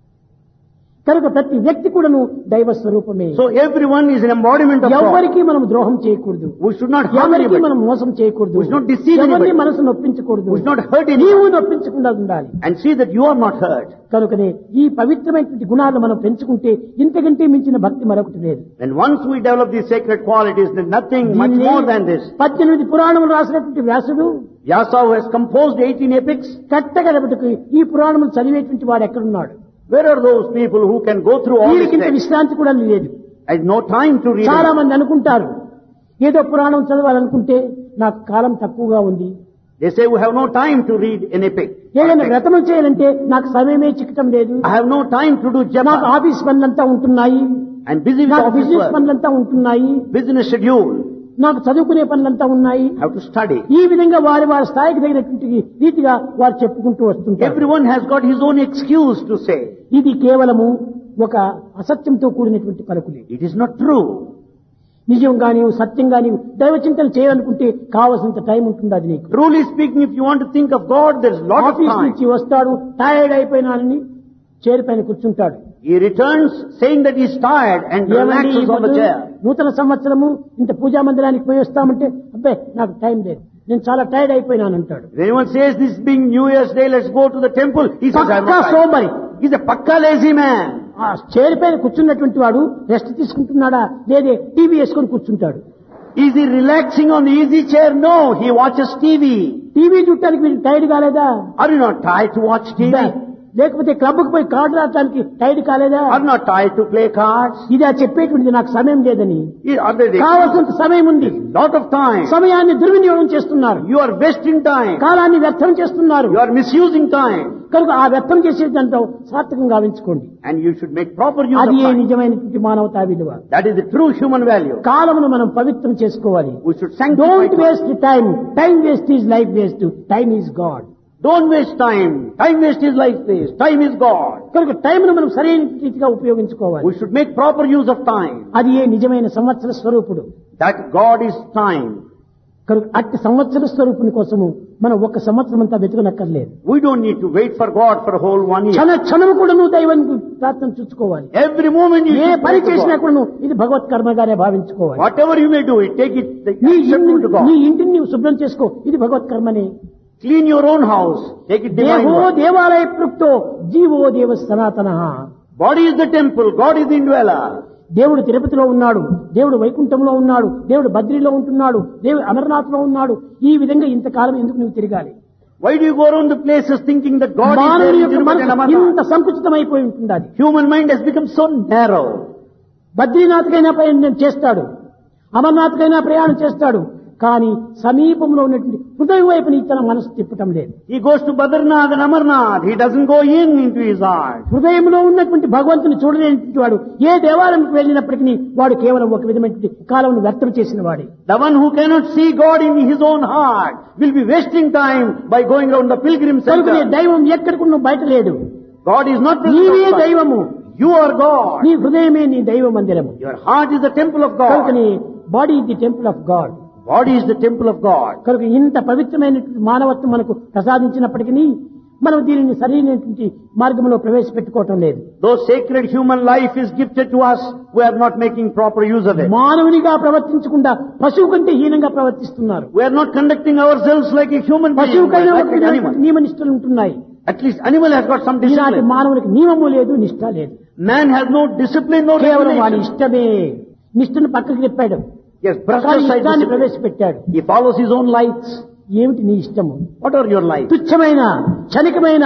కనుక ప్రతి వ్యక్తి కూడాను దైవ స్వరూపమే. So everyone is an embodiment of God. ఎవరికి మనం ద్రోహం చేయకూడదు, We should not harm ఎవరికి anybody. మనం మోసం చేయకూడదు, We should not deceive ఎవరిని anybody. మనసు నొప్పించకూడదు, We should not hurt anyone. నీవు నొప్పించకుండా ఉండాలి. And see that you are not hurt. కనుకనే ఈ పవిత్రమైనటువంటి గుణాలు మనం పెంచుకుంటే ఇంతకంటే మించిన భక్తి మరొకటి లేదు. And once we develop these sacred qualities, there's nothing much దీన్ని more than this. 18 పురాణములు రాసినటువంటి వ్యాసుడు Vyasa, who has composed 18 epics, కట్టగడబట్టుకు ఈ పురాణములు చదివేటువంటి వాడు ఎక్కడున్నాడు? where are those people who can go through all వీరికి this ఇంత text? విశ్రాంతి కూడా లేదు. I have no time to read చాలా it. మంది అనుకుంటారు ఏదో పురాణం చదవాలనుకుంటే నాకు కాలం తక్కువగా ఉంది, They say we have no time to read an epic. ఏదైనా వ్రతము చేయాలంటే నాకు సమయమే చిక్కటం లేదు, I have no time to do నాకు japa. ఆఫీస్ పనులంతా ఉంటున్నాయి, I'm busy with నాకు office బిజినెస్ work, పనులంతా ఉంటున్నాయి, business schedule. నాకు చదువుకునే పనులంతా ఉన్నాయి. I have to study. ఈ విధంగా వారి వారి స్థాయికి తగినటువంటి రీతిగా వారు చెప్పుకుంటూ వస్తుంటారు. Everyone has got his own excuse to say. ఇది కేవలము ఒక అసత్యంతో కూడినటువంటి పలుకులే. It is not true. నిజంగా నీవు సత్యంగా నీవు దైవ చింతన చేయాలనుకుంటే కావలసినంత టైం ఉంటుంది. అది నీకు Truly speaking, if you want to think of God, there's a lot of office time. నుంచి వస్తాడు, టైర్డ్ అయిపోయినానని చైర్ పైన కూర్చుంటాడు. He returns saying that he's tired and ఏమండి ఈ relaxes on the పొద్దు chair. నూతన సంవత్సరము ఇంత పూజా మందిరానికి పోయి వస్తామంటే అబ్బే నాకు టైం లేదు, నేను చాలా టైర్డ్ అయిపోయినాను అంటాడు. If anyone says this being New Year's Day, let's go to the temple, he says, I'm Pakka not tired. సోమరి. He's a pakka lazy man. ఆ చైర్ పైన కూర్చున్నటువంటి వాడు రెస్ట్ తీసుకుంటున్నాడా లేదే టీవీ వేసుకొని కూర్చుంటాడు. Is he relaxing on the easy chair? No, he watches TV. TV చూడటానికి వీడికి టైర్డ్ కాలేదా? Are you not tired to watch TV? లేకపోతే క్లబ్కు పోయి కార్డు రావడానికి టైర్డ్ కాలేదా? Are you not tired to play cards? ఇది చెప్పేటువంటిది నాకు సమయం లేదని. Are they కావాల్సినంత సమయం ఉంది. lot of time? సమయాన్ని దుర్వినియోగం చేస్తున్నారు. You are wasting time. కాలాన్ని వ్యర్థం చేస్తున్నారు. You are misusing time. కనుక ఆ వ్యర్థం చేసే దాంట్లో సార్థకంగా గావించుకోండి. And you should make proper use of అది time. నిజమైనటువంటి మానవతా విలువ. That is the true human value. కాలమును మనం పవిత్రం చేసుకోవాలి. We should sanctify don't time. Waste time. Time waste is life waste. Time is God. Don't waste time. Time waste is life waste. Time is God. కనుక టైంను మనం సరైన రీతిగా ఉపయోగించుకోవాలి. We should make proper use of time. అది నిజమైన సంవత్సర స్వరూపుడు. That God is time. కనుక అట్టి సంవత్సర స్వరూపుని కోసము మనం ఒక సంవత్సరం అంతా వెతకనక్కర్లేదు. We don't need to wait for God for a whole 1 year. క్షణము కూడా నువ్వు దైవానికి ప్రార్థన చూసుకోవాలి. Every moment you A should పని pray to చేసినా God. కూడా నువ్వు ఇది భగవత్ కర్మగానే భావించుకోవాలి. Whatever you may do, take it నీ acceptable to God. ఇంటిని నీవు శుభ్రం చేసుకో, ఇది భగవత్ కర్మనే. Clean your own house. Take it divine. దేహో work. దేవాలయ పృక్తో జీవో దేవ సనాతన. Body is the temple. God is the indweller. దేవుడు తిరుపతిలో ఉన్నాడు, దేవుడు వైకుంఠంలో ఉన్నాడు, దేవుడు బద్రీలో ఉంటున్నాడు, దేవుడు అమర్నాథ్లో ఉన్నాడు. ఈ విధంగా ఇంతకాలం ఎందుకు నువ్వు తిరగాలి? Why do you go around the places thinking that God is there మానవుని in యొక్క Tirupati and మనసు ఇంత Amarnath? సంకుచితమైపోయి ఉంటుంది. అది Human mind has become so narrow. బద్రీనాథ్కైనా ప్రయాణం చేస్తాడు, అమర్నాథ్కైనా ప్రయాణం చేస్తాడు, కానీ సమీపంలో ఉన్నటువంటి హృదయం వైపుని తన మనసు తిప్పటం లేదు. He goes to Badrinath and Amarnath. He doesn't go into his heart. హృదయంలో ఉన్నటువంటి భగవంతుని చూడలేనటువంటి వాడు ఏ దేవాలయంకి వెళ్ళినప్పటికీ వాడు కేవలం ఒక విధమైనటువంటి కాలం వ్యర్థం చేసిన వాడే. The one who cannot see God in his own heart will be wasting time by going around the pilgrim కనుకనే center. దైవం ఎక్కడికి నువ్వు బయట లేడు. God is not నీవే present outside. దైవము. You are God. నీ హృదయమే నీ దైవ మందిరము. Your heart is the temple of God. కనుకని body is the temple of God. Body is the temple of God. కనుక ఇంత పవిత్రమైనటువంటి మానవత్వం మనకు ప్రసాదించినప్పటికీ మనం దీనిని సరైనటువంటి మార్గంలో ప్రవేశపెట్టుకోవటం లేదు. Though sacred human life is gifted to us, we are not making proper use of it. మానవునిగా ప్రవర్తించకుండా పశువు కంటే హీనంగా ప్రవర్తిస్తున్నారు. We are not conducting ourselves like a human being, పశువుకైనా like ఒక an animal. నియమ నిష్టలు ఉంటున్నాయి. At least animal has got some ఈనాటి discipline. మానవునికి నియమము లేదు, నిష్ట లేదు. Man has no discipline, no కేవలం వాడి regulation. ఇష్టమే. నిష్టను పక్కకి తిప్పాడు, He has brushed కానీ aside ఇష్టాన్ని discipline. ప్రవేశపెట్టాడు. He follows his own lights. ఏమిటి నీ ఇష్టము? What are your lights? తుచ్చమైన క్షణికమైన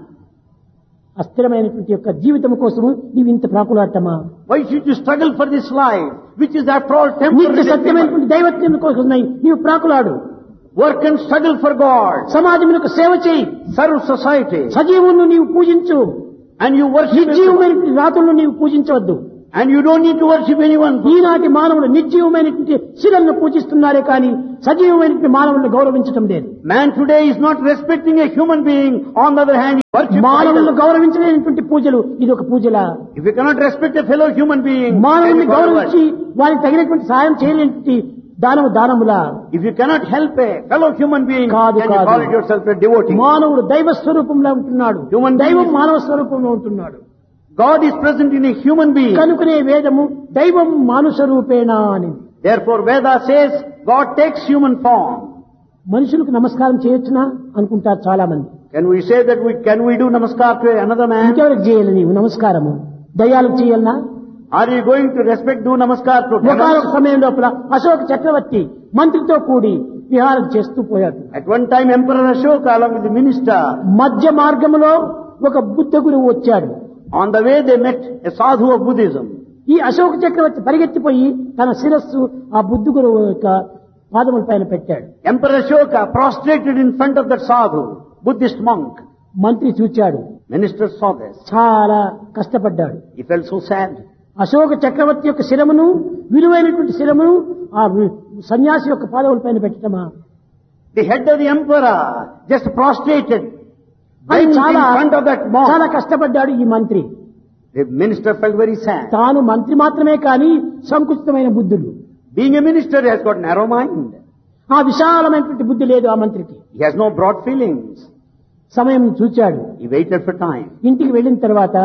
అస్థిరమైనటువంటి యొక్క జీవితం కోసము నీవు ఇంత ప్రాకులాటమా? Why should you struggle for this life, which is after all నిత్య temporary? సత్యమైనటువంటి దైవత్వం కోసమై నీవు ప్రాకులాడు. Work and struggle for God. సమాజమునకు సేవ చేయి. Serve society. సజీవులను నీవు పూజించు. And you worship everyone. నిర్జీవమైనటువంటి రాతులను నీవు పూజించవద్దు. And you don't need to worship anyone. ఈనాటి మానవులు నిర్జీవమైనటువంటి శిలను పూజిస్తున్నారే కానీ సజీవమైనటువంటి మానవులను గౌరవించడం లేదు. Man today is not respecting a human being. On the other hand, he worships మానవులను idols. గౌరవించలేనటువంటి పూజలు ఇది ఒక పూజలా? If you cannot respect a fellow human being, then మానవుల్ని you call it గౌరవించి worship. వారికి తగినటువంటి సాయం చేయలేనటువంటి దానములా? If you cannot help a fellow human being, కాదు, then you కాదు. call it yourself a devotee. మానవుడు దైవ స్వరూపంలో ఉంటున్నాడు, Human దైవం being is- మానవ స్వరూపంలో ఉంటున్నాడు. God is present in a human being. కనుకనే వేదము దైవం మానుష రూపేణా అని. Therefore, Veda says God takes human form. మనుషులకు నమస్కారం చేయొచ్చునా అనుకుంటారు చాలా మంది. Can we say that can we do namaskar to another man? ఇంకెవరికి చేయాలి నీవు నమస్కారము? దయ్యాలకు చేయాలనా? Are you going to do namaskar to ఒకనొక demons? సమయం లోపల అశోక చక్రవర్తి మంత్రితో కూడి విహారం చేస్తూ పోయాడు. At one time, Emperor Ashoka, along with the minister, మధ్య మార్గములో ఒక బుద్ధ గురువు వచ్చాడు. on the way they met a sadhu of Buddhism. ఈ అశోక చక్రవర్తి పరిగెత్తిపోయి తన శిరస్సు ఆ బుద్ధ గురువు యొక్క పాదముల పైన పెట్టాడు. Emperor Ashoka prostrated in front of that sadhu, Buddhist monk. మంత్రి చూచాడు, Minister saw this. చాలా కష్టపడ్డాడు. He felt so sad. Ashoka చక్రవర్తి యొక్క శిరమును, విలువైనటువంటి శిరమును ఆ సన్యాసి యొక్క పాదముల పైన పెట్టటమా? The head of the emperor just prostrated అని in చాలా front of that monk. చాలా కష్టపడ్డాడు ఈ మంత్రి. The minister felt very sad. తాను మంత్రి మాత్రమే కాని సంకుచితమైన బుద్ధులు. Being a minister, he has got narrow mind. ఆ విశాలమైనటువంటి బుద్ధి లేదు ఆ మంత్రికి. He has no broad feelings. సమయం చూచాడు. He waited for time. ఇంటికి వెళ్ళిన తర్వాత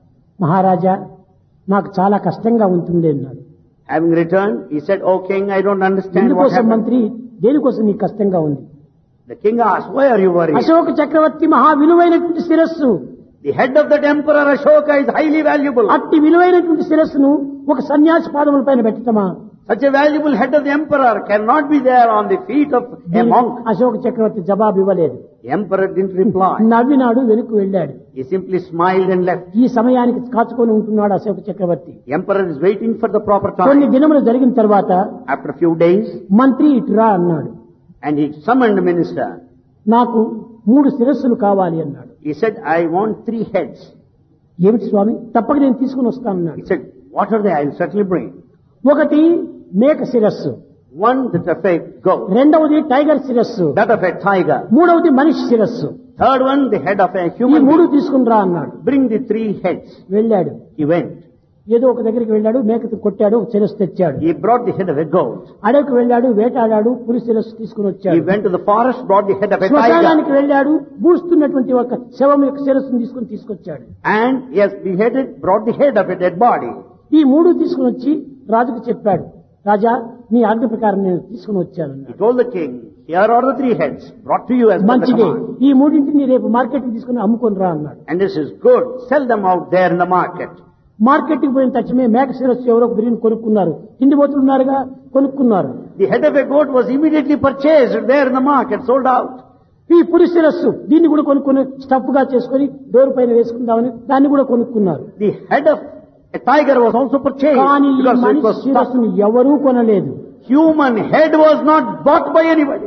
మహారాజా నాకు చాలా కష్టంగా ఉంటుంది అన్నాడు. Having returned, he said, "Oh king, I don't understand what ఇందుకోసం happened." మంత్రి దేనికోసం నీకు కష్టంగా ఉంది? The king asked, why are you worried? Ashoka చక్రవర్తి మహా విలువైనటువంటి శిరస్సు. The head of that emperor Ashoka is highly valuable. అట్టి విలువైనటువంటి శిరస్సును ఒక సన్యాసి పాదముల పైన పెట్టటమా? Such a valuable head of the emperor cannot be there on the feet of a monk. Ashoka చక్రవర్తి జవాబు ఇవ్వలేదు. The emperor didn't reply. నవ్వినాడు, వెనుక వెళ్ళాడు. He simply smiled and left. ఈ సమయానికి కాచుకొని ఉంటున్నాడు అశోక చక్రవర్తి. The emperor is waiting for the proper కొన్ని time. దినములు జరిగిన తర్వాత After a few days, మంత్రి ఇటురా అన్నాడు. and he summoned the minister. నాకు 3 శిరస్సులు కావాలి అన్నాడు. He said, I want 3 heads. ఏమిటి స్వామి? తప్పక నేను తీసుకుని వస్తానన్నాడు. He said, what are they? I'll certainly bring. ఒకటి మేక శిరస్సు, One that of a goat, రెండవది టైగర్ శిరస్సు, that of a tiger. మూడవది మనిషి శిరస్సు. Third one, the head of a ఈ human 3 being. తీసుకుని రా అన్నాడు. Bring the 3 heads. వెళ్ళాడు. He went. ఏదో ఒక దగ్గరికి వెళ్ళాడు, మేకతో కొట్టాడు, ఒక శిరస్సు తెచ్చాడు. He brought the head of a goat. అడవికి వెళ్ళాడు, వేటాడాడు, పులి శిరస్సు తీసుకుని He వచ్చాడు. went to the forest, brought the head of a tiger. శ్మశానానికి వెళ్ళాడు, బూస్తున్నటువంటి ఒక శవం యొక్క శిరస్సును తీసుకొచ్చాడు. And he has beheaded, brought the head of a dead body. ఈ 3 తీసుకుని వచ్చి రాజుకు చెప్పాడు. రాజా, నీ ఆజ్ఞ ప్రకారం నేను తీసుకుని వచ్చాను. He told the king, here are the 3 heads brought to you as per the మంచిది, command. ఈ 3ని రేపు మార్కెట్ తీసుకుని అమ్ముకొని రా అన్నాడు. And this is good. Sell them out there in the market. Market కి పోయిన తక్షణమే మేక శిరస్సు ఎవరో బిరిని కొనుక్కున్నారు. తిండిపోతులు ఉన్నారుగా, కొనుక్కున్నారు. The head of a goat was immediately purchased there in the market, sold out. ఈ పులి శిరస్సు దీన్ని కూడా కొనుక్కుని స్టఫ్ గా చేసుకుని డోర్ పైన వేసుకుందామని దాన్ని కూడా కొనుక్కున్నారు. The head of a tiger was also purchased కానీ ఈ because it మనిషి was stuffed. శిరస్సును ఎవరూ కొనలేదు. Human head was not bought by anybody.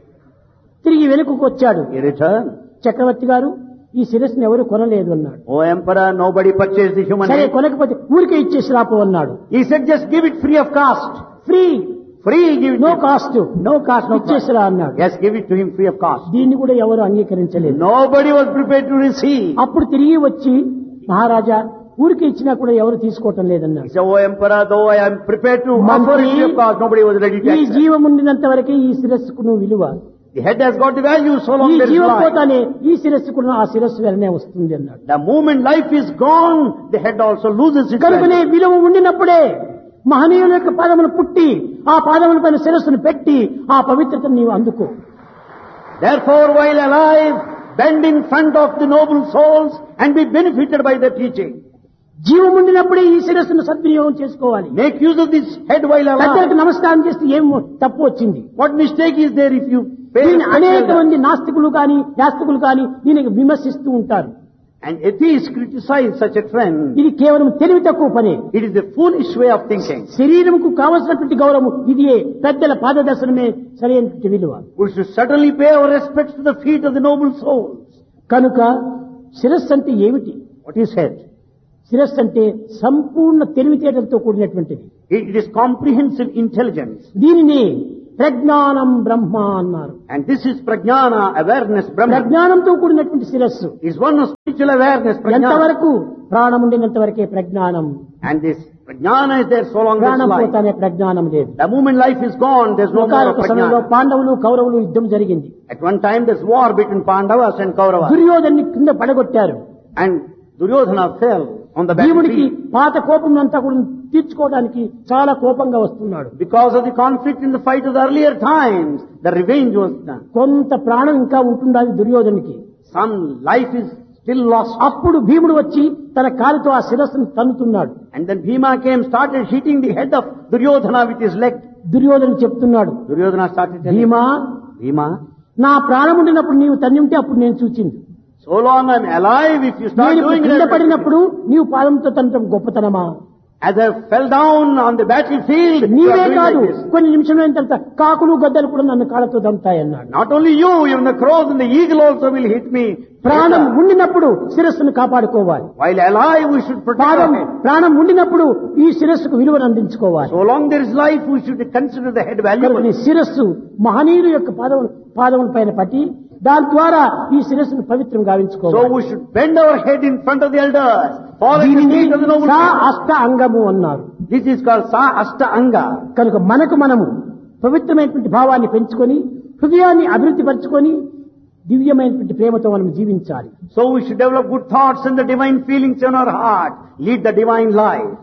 తిరిగి వెనుకకు వచ్చాడు. He returned. చక్రవర్తి గారు, ఈ శిరస్సును ఎవరు కొనలేదు అన్నాడు. Oh emperor, nobody purchased the human సరే, head. కొనకపోతే ఊరికే ఇచ్చేసి రాపో అన్నాడు. He said, just give it free of cost. Free, Free, give it. No cost, No cost, no ఇచ్చేసి cost. రా అన్నాడు. Yes, give it to him free of cost. దీన్ని కూడా ఎవరు అంగీకరించలేదు. Nobody was prepared to receive. అప్పుడు తిరిగి వచ్చి, మహారాజా, ఊరికి ఇచ్చినా కూడా ఎవరు తీసుకోవటం He లేదన్నాడు. said, oh emperor, though I am prepared to offer it free of cost, nobody was ready to ఈ accept. జీవం ఉండినంత వరకే ఈ శిరస్సుకు నువ్వు విలువ. The head has got the value so long ఈ there is జీవం life. పోతానే ఈ శిరస్సుకు ఆ శిరస్సు వెలనే వస్తుంది అన్నాడు. The moment life is gone, the head also loses its కనుకనే value. విలువ ఉండినప్పుడే మహనీయుల యొక్క పాదములు పుట్టి ఆ పాదముల పైన శిరస్సును పెట్టి ఆ పవిత్రతను నీవు అందుకో. Therefore, while alive, bend in front of the noble souls and be benefited by their teaching. జీవం ఉండినప్పుడే ఈ శిరస్సును సద్వినియోగం చేసుకోవాలి. Make use of this head while పెద్దలకు alive. నమస్కారం చేస్తే ఏం తప్పు వచ్చింది? What mistake is there if you pay దీన్ని respect అనేక to them? మంది నాస్తికులు కానీ యాస్తికులు కానీ దీనికి విమర్శిస్తూ ఉంటారు. And atheists criticize such a trend. ఇది కేవలం తెలివి తక్కువ పని. It is a foolish way of thinking. శరీరంకు కావలసినటువంటి గౌరవం ఇదియే, పెద్దల పాదదర్శనమే సరైనటువంటి విలువ. We should certainly pay our respects to the feet of the noble souls. కనుక శిరస్సు అంటే ఏమిటి? What is head? శిరస్సు అంటే సంపూర్ణ తెలివితేటలతో కూడినటువంటిది. It is comprehensive intelligence. దీనిని ప్రజ్ఞానం బ్రహ్మ అన్నారు. And this is prajnana, awareness, Brahman. ప్రజ్ఞానంతో కూడినటువంటి శిరస్సు. Is one of spiritual awareness, prajnana. ఎంతవరకు? ప్రాణం ఉండినంత వరకే ప్రజ్ఞానం. And this prajnana is there so long as ప్రాణం life. పోతానే ప్రజ్ఞానం లేదు. The moment life is gone, there's no more of ఒకనొక సమయంలో prajnana. పాండవులు కౌరవులు యుద్ధం జరిగింది. At one time there's war between Pandavas and Kauravas. దుర్యోధన్ని కింద పడగొట్టారు. And Duryodhana fell on the భీముడికి battlefield. పాత కోపం అంతా కూడా తీర్చుకోవడానికి చాలా కోపంగా వస్తున్నాడు. Because of the conflict in the fight of the earlier times, the revenge was done. కొంత ప్రాణం ఇంకా ఉంటుండాలి దుర్యోధనికి. Some life is still lost. అప్పుడు భీముడు వచ్చి తన కాలుతో ఆ శిరస్సును తన్నుతున్నాడు. And then Bhima came, started hitting the head of Duryodhana with his leg. Duryodhana చెప్తున్నాడు, Duryodhana started telling him, భీమా, Bhima, నా ప్రాణం ఉండినప్పుడు నీవు తన్ని ఉంటే అప్పుడు నేను చూచింది. so long I'm alive, if you start నేను doing కింద that, పడినప్పుడు నీవు పాదంతో తనటం గొప్పతనమా? as I fell down on the battlefield, you నీవే are doing కాదు, like this. కొన్ని నిమిషమైన తర్వాత కాకులు గద్దలు కూడా నన్ను కాళ్ళతో దంతాయన్నాడు. Not only you, even the crows and the eagle also will hit me. ప్రాణం ఉండినప్పుడు శిరస్సును కాపాడుకోవాలి. While alive, we should protect our head. ప్రాణం ఉండినప్పుడు ఈ శిరస్సుకు విలువను అందించుకోవాలి. So long there is life, we should consider the head కనుక valuable. నీ శిరస్సు మహనీయుల యొక్క పాదముల పైన పట్టి దాని ద్వారా ఈ శిరస్సును పవిత్రం So గావించుకోవాలి. we should bend our head in front of the elders, follow the దీనిని feet of the noble saw souls. అష్ట అంగము అన్నారు. This is called Sa Ashta Anga. కనుక మనము పవిత్రమైనటువంటి భావాన్ని పెంచుకొని హృదయాన్ని అభివృద్ధి పరచుకొని దివ్యమైనటువంటి ప్రేమతో మనం జీవించాలి. So we should develop good thoughts and the divine feelings in our heart, lead the divine life.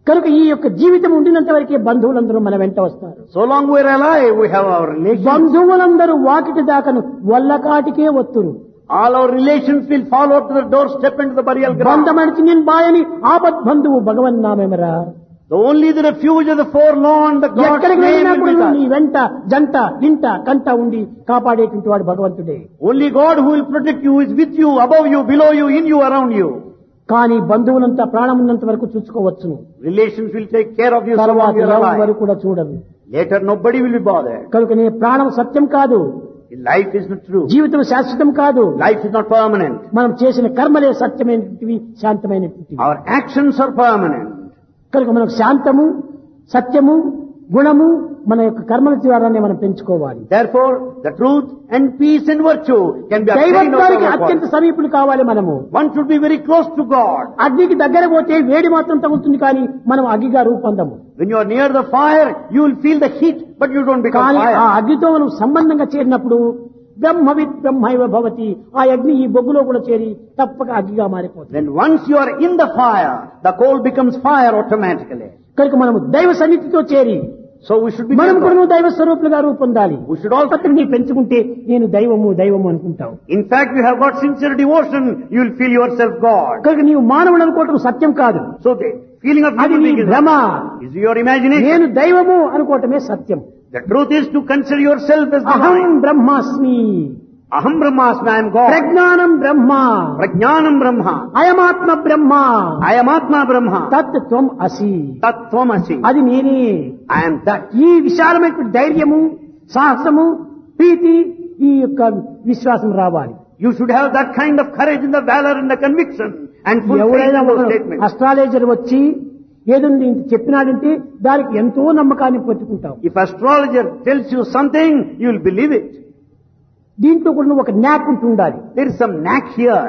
కనుక ఈ యొక్క జీవితం ఉండినంత వరకే బంధువులందరూ మన వెంట వస్తారు. So long we are alive, we have our relations. బంధువులందరూ Vakiti దాకను వల్లకాటికే వత్తురు. All our relations will follow to the doorstep and to the burial ground. బంధమడిచి నేను బాయని ఆపద్ బంధువు భగవన్నామెమరా. The only the refuge of the forlorn, the God's ఎక్కడికి name వెళ్ళినా will కూడా be నీ there. వెంట జంట ఇంట కంట ఉండి కాపాడేటువంటి వాడు భగవంతుడే. Only God who will protect you is with you, above you, below you, in you, around you. కానీ బంధువులంతా ప్రాణం ఉన్నంత వరకు చూసుకోవచ్చును. Relations will take care of you so తర్వాత long you are ఎవరు alive. కూడా చూడరు. Later nobody will be bothered. కనుక నీ ప్రాణం సత్యం కాదు, Life is not true. జీవితం శాశ్వతం కాదు. Life is not permanent. మనం చేసిన కర్మలే సత్యమైనటువంటివి, శాంతమైనటువంటివి. Our actions are permanent. కనుక మనకు శాంతము, సత్యము, గుణము మన యొక్క కర్మల ద్వారానే మనం పెంచుకోవాలి. Therefore, the truth and peace and virtue can be attained దైవత్వానికి out of అత్యంత our సమీపులు కావాలి మనము. One should be very close to God. అగ్నికి దగ్గర పోతే వేడి మాత్రం తగులుతుంది, కానీ మనం అగ్గిగా రూపొందము. When you are near the fire, you will feel the heat, but you don't become కానీ ఆ fire. అగ్నితో మనం సంబంధంగా చేరినప్పుడు బ్రహ్మవిత్ బ్రహ్మైవ భవతి, ఆ అగ్ని ఈ బొగ్గులో కూడా చేరి తప్పక అగ్గిగా మారిపోతుంది. Then once you are in the fire, the coal becomes fire automatically. కనుక మనము దైవ సన్నిధితో చేరి So we should be మనం careful. కూడా దైవ స్వరూపులుగా రూపొందాలి. We should also, నీ పెంచుకుంటే నేను దైవము దైవము అనుకుంటావు. in fact, you have got sincere devotion, you will feel yourself God. కనుక నీవు మానవుడు అనుకోవటం సత్యం కాదు, So the feeling of అది human నీ being భ్రమ. is your imagination. నేను దైవము అనుకోవటమే సత్యం. The truth is to consider yourself as అహం divine. బ్రహ్మాస్మి, Aham Brahmasmi, I am God. ప్రజ్ఞానం బ్రహ్మ, Prajnanam Brahma. అయమాత్మ Brahma, I am Atma Brahma. తత్ త్వం అసి, Tattvamasi. అది నేనే. I am that. ఈ విశాలమైనటువంటి ధైర్యము, సాహసము, ప్రీతి, ఈ యొక్క విశ్వాసం రావాలి. You should have that kind of courage and the valor and the conviction and full faith ఎవరైనా in those ఒక statements. అస్ట్రాలజర్ వచ్చి ఏదైనా ఇంత చెప్పినాడంటే దానికి ఎంతో నమ్మకాన్ని పెట్టుకుంటాం. If astrologer tells you something, you will believe it. దీంట్లో కూడా ఒక న్యాక్ ఉంటుండాలి. There is some knack here.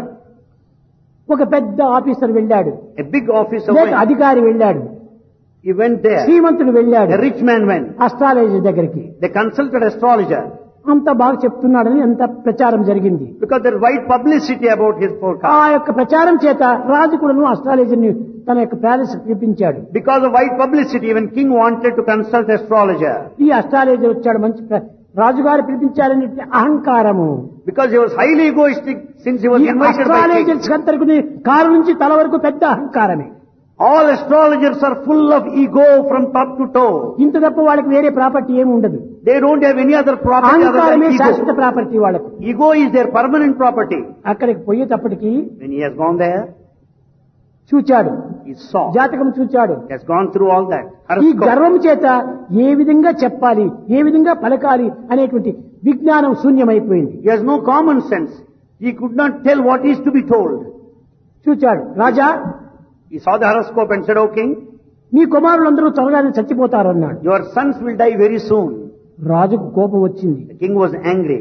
ఒక పెద్ద ఆఫీసర్ వెళ్ళాడు, A big officer లేక went. అధికారి వెళ్ళాడు, He went there. శ్రీమంతుడు వెళ్ళాడు A rich man went. Astrologer దగ్గరికి. They consulted astrologer అంత బాగా చెప్తున్నాడని అంత ప్రచారం జరిగింది. because there is wide publicity about his ఆ forecast. యొక్క ప్రచారం చేత రాజు కూడాను అస్ట్రాలజర్ ని తన యొక్క ప్యాలెస్ పిలిపించాడు. Because of wide publicity, even king wanted to consult astrologer. ఈ అస్ట్రాలజర్ వచ్చాడు, మంచి రాజుగారు పిలిపించారని అహంకారము. Because he was highly egoistic since he was ఈ invited by king. అస్ట్రాలజర్స్ అందరికి కారు నుంచి తల వరకు పెద్ద అహంకారమే. All astrologers are full of ego from top to toe. ఇంత తప్ప వాళ్ళకి వేరే ప్రాపర్టీ ఏమి ఉండదు. They don't have any other property other అహంకారమే than శాశ్వత ego. ప్రాపర్టీ వాళ్ళకు. Ego is their permanent property. అక్కడికి పోయేటప్పటికి When he has gone there, చూచాడు, he saw. జాతకం చూచాడు. He has gone through all that. ఈ Horoscope. గర్వం చేత ఏ విధంగా చెప్పాలి, ఏ విధంగా పలకాలి అనేటువంటి విజ్ఞానం శూన్యమైపోయింది. He has no common sense. He could not tell what is to be told. చూచాడు, రాజా He saw the horoscope and said, "O king, నీ కుమారులందరూ త్వరగానే చచ్చిపోతారు అన్నాడు. your sons will die very soon." రాజుకు కోపం వచ్చింది. The king was angry.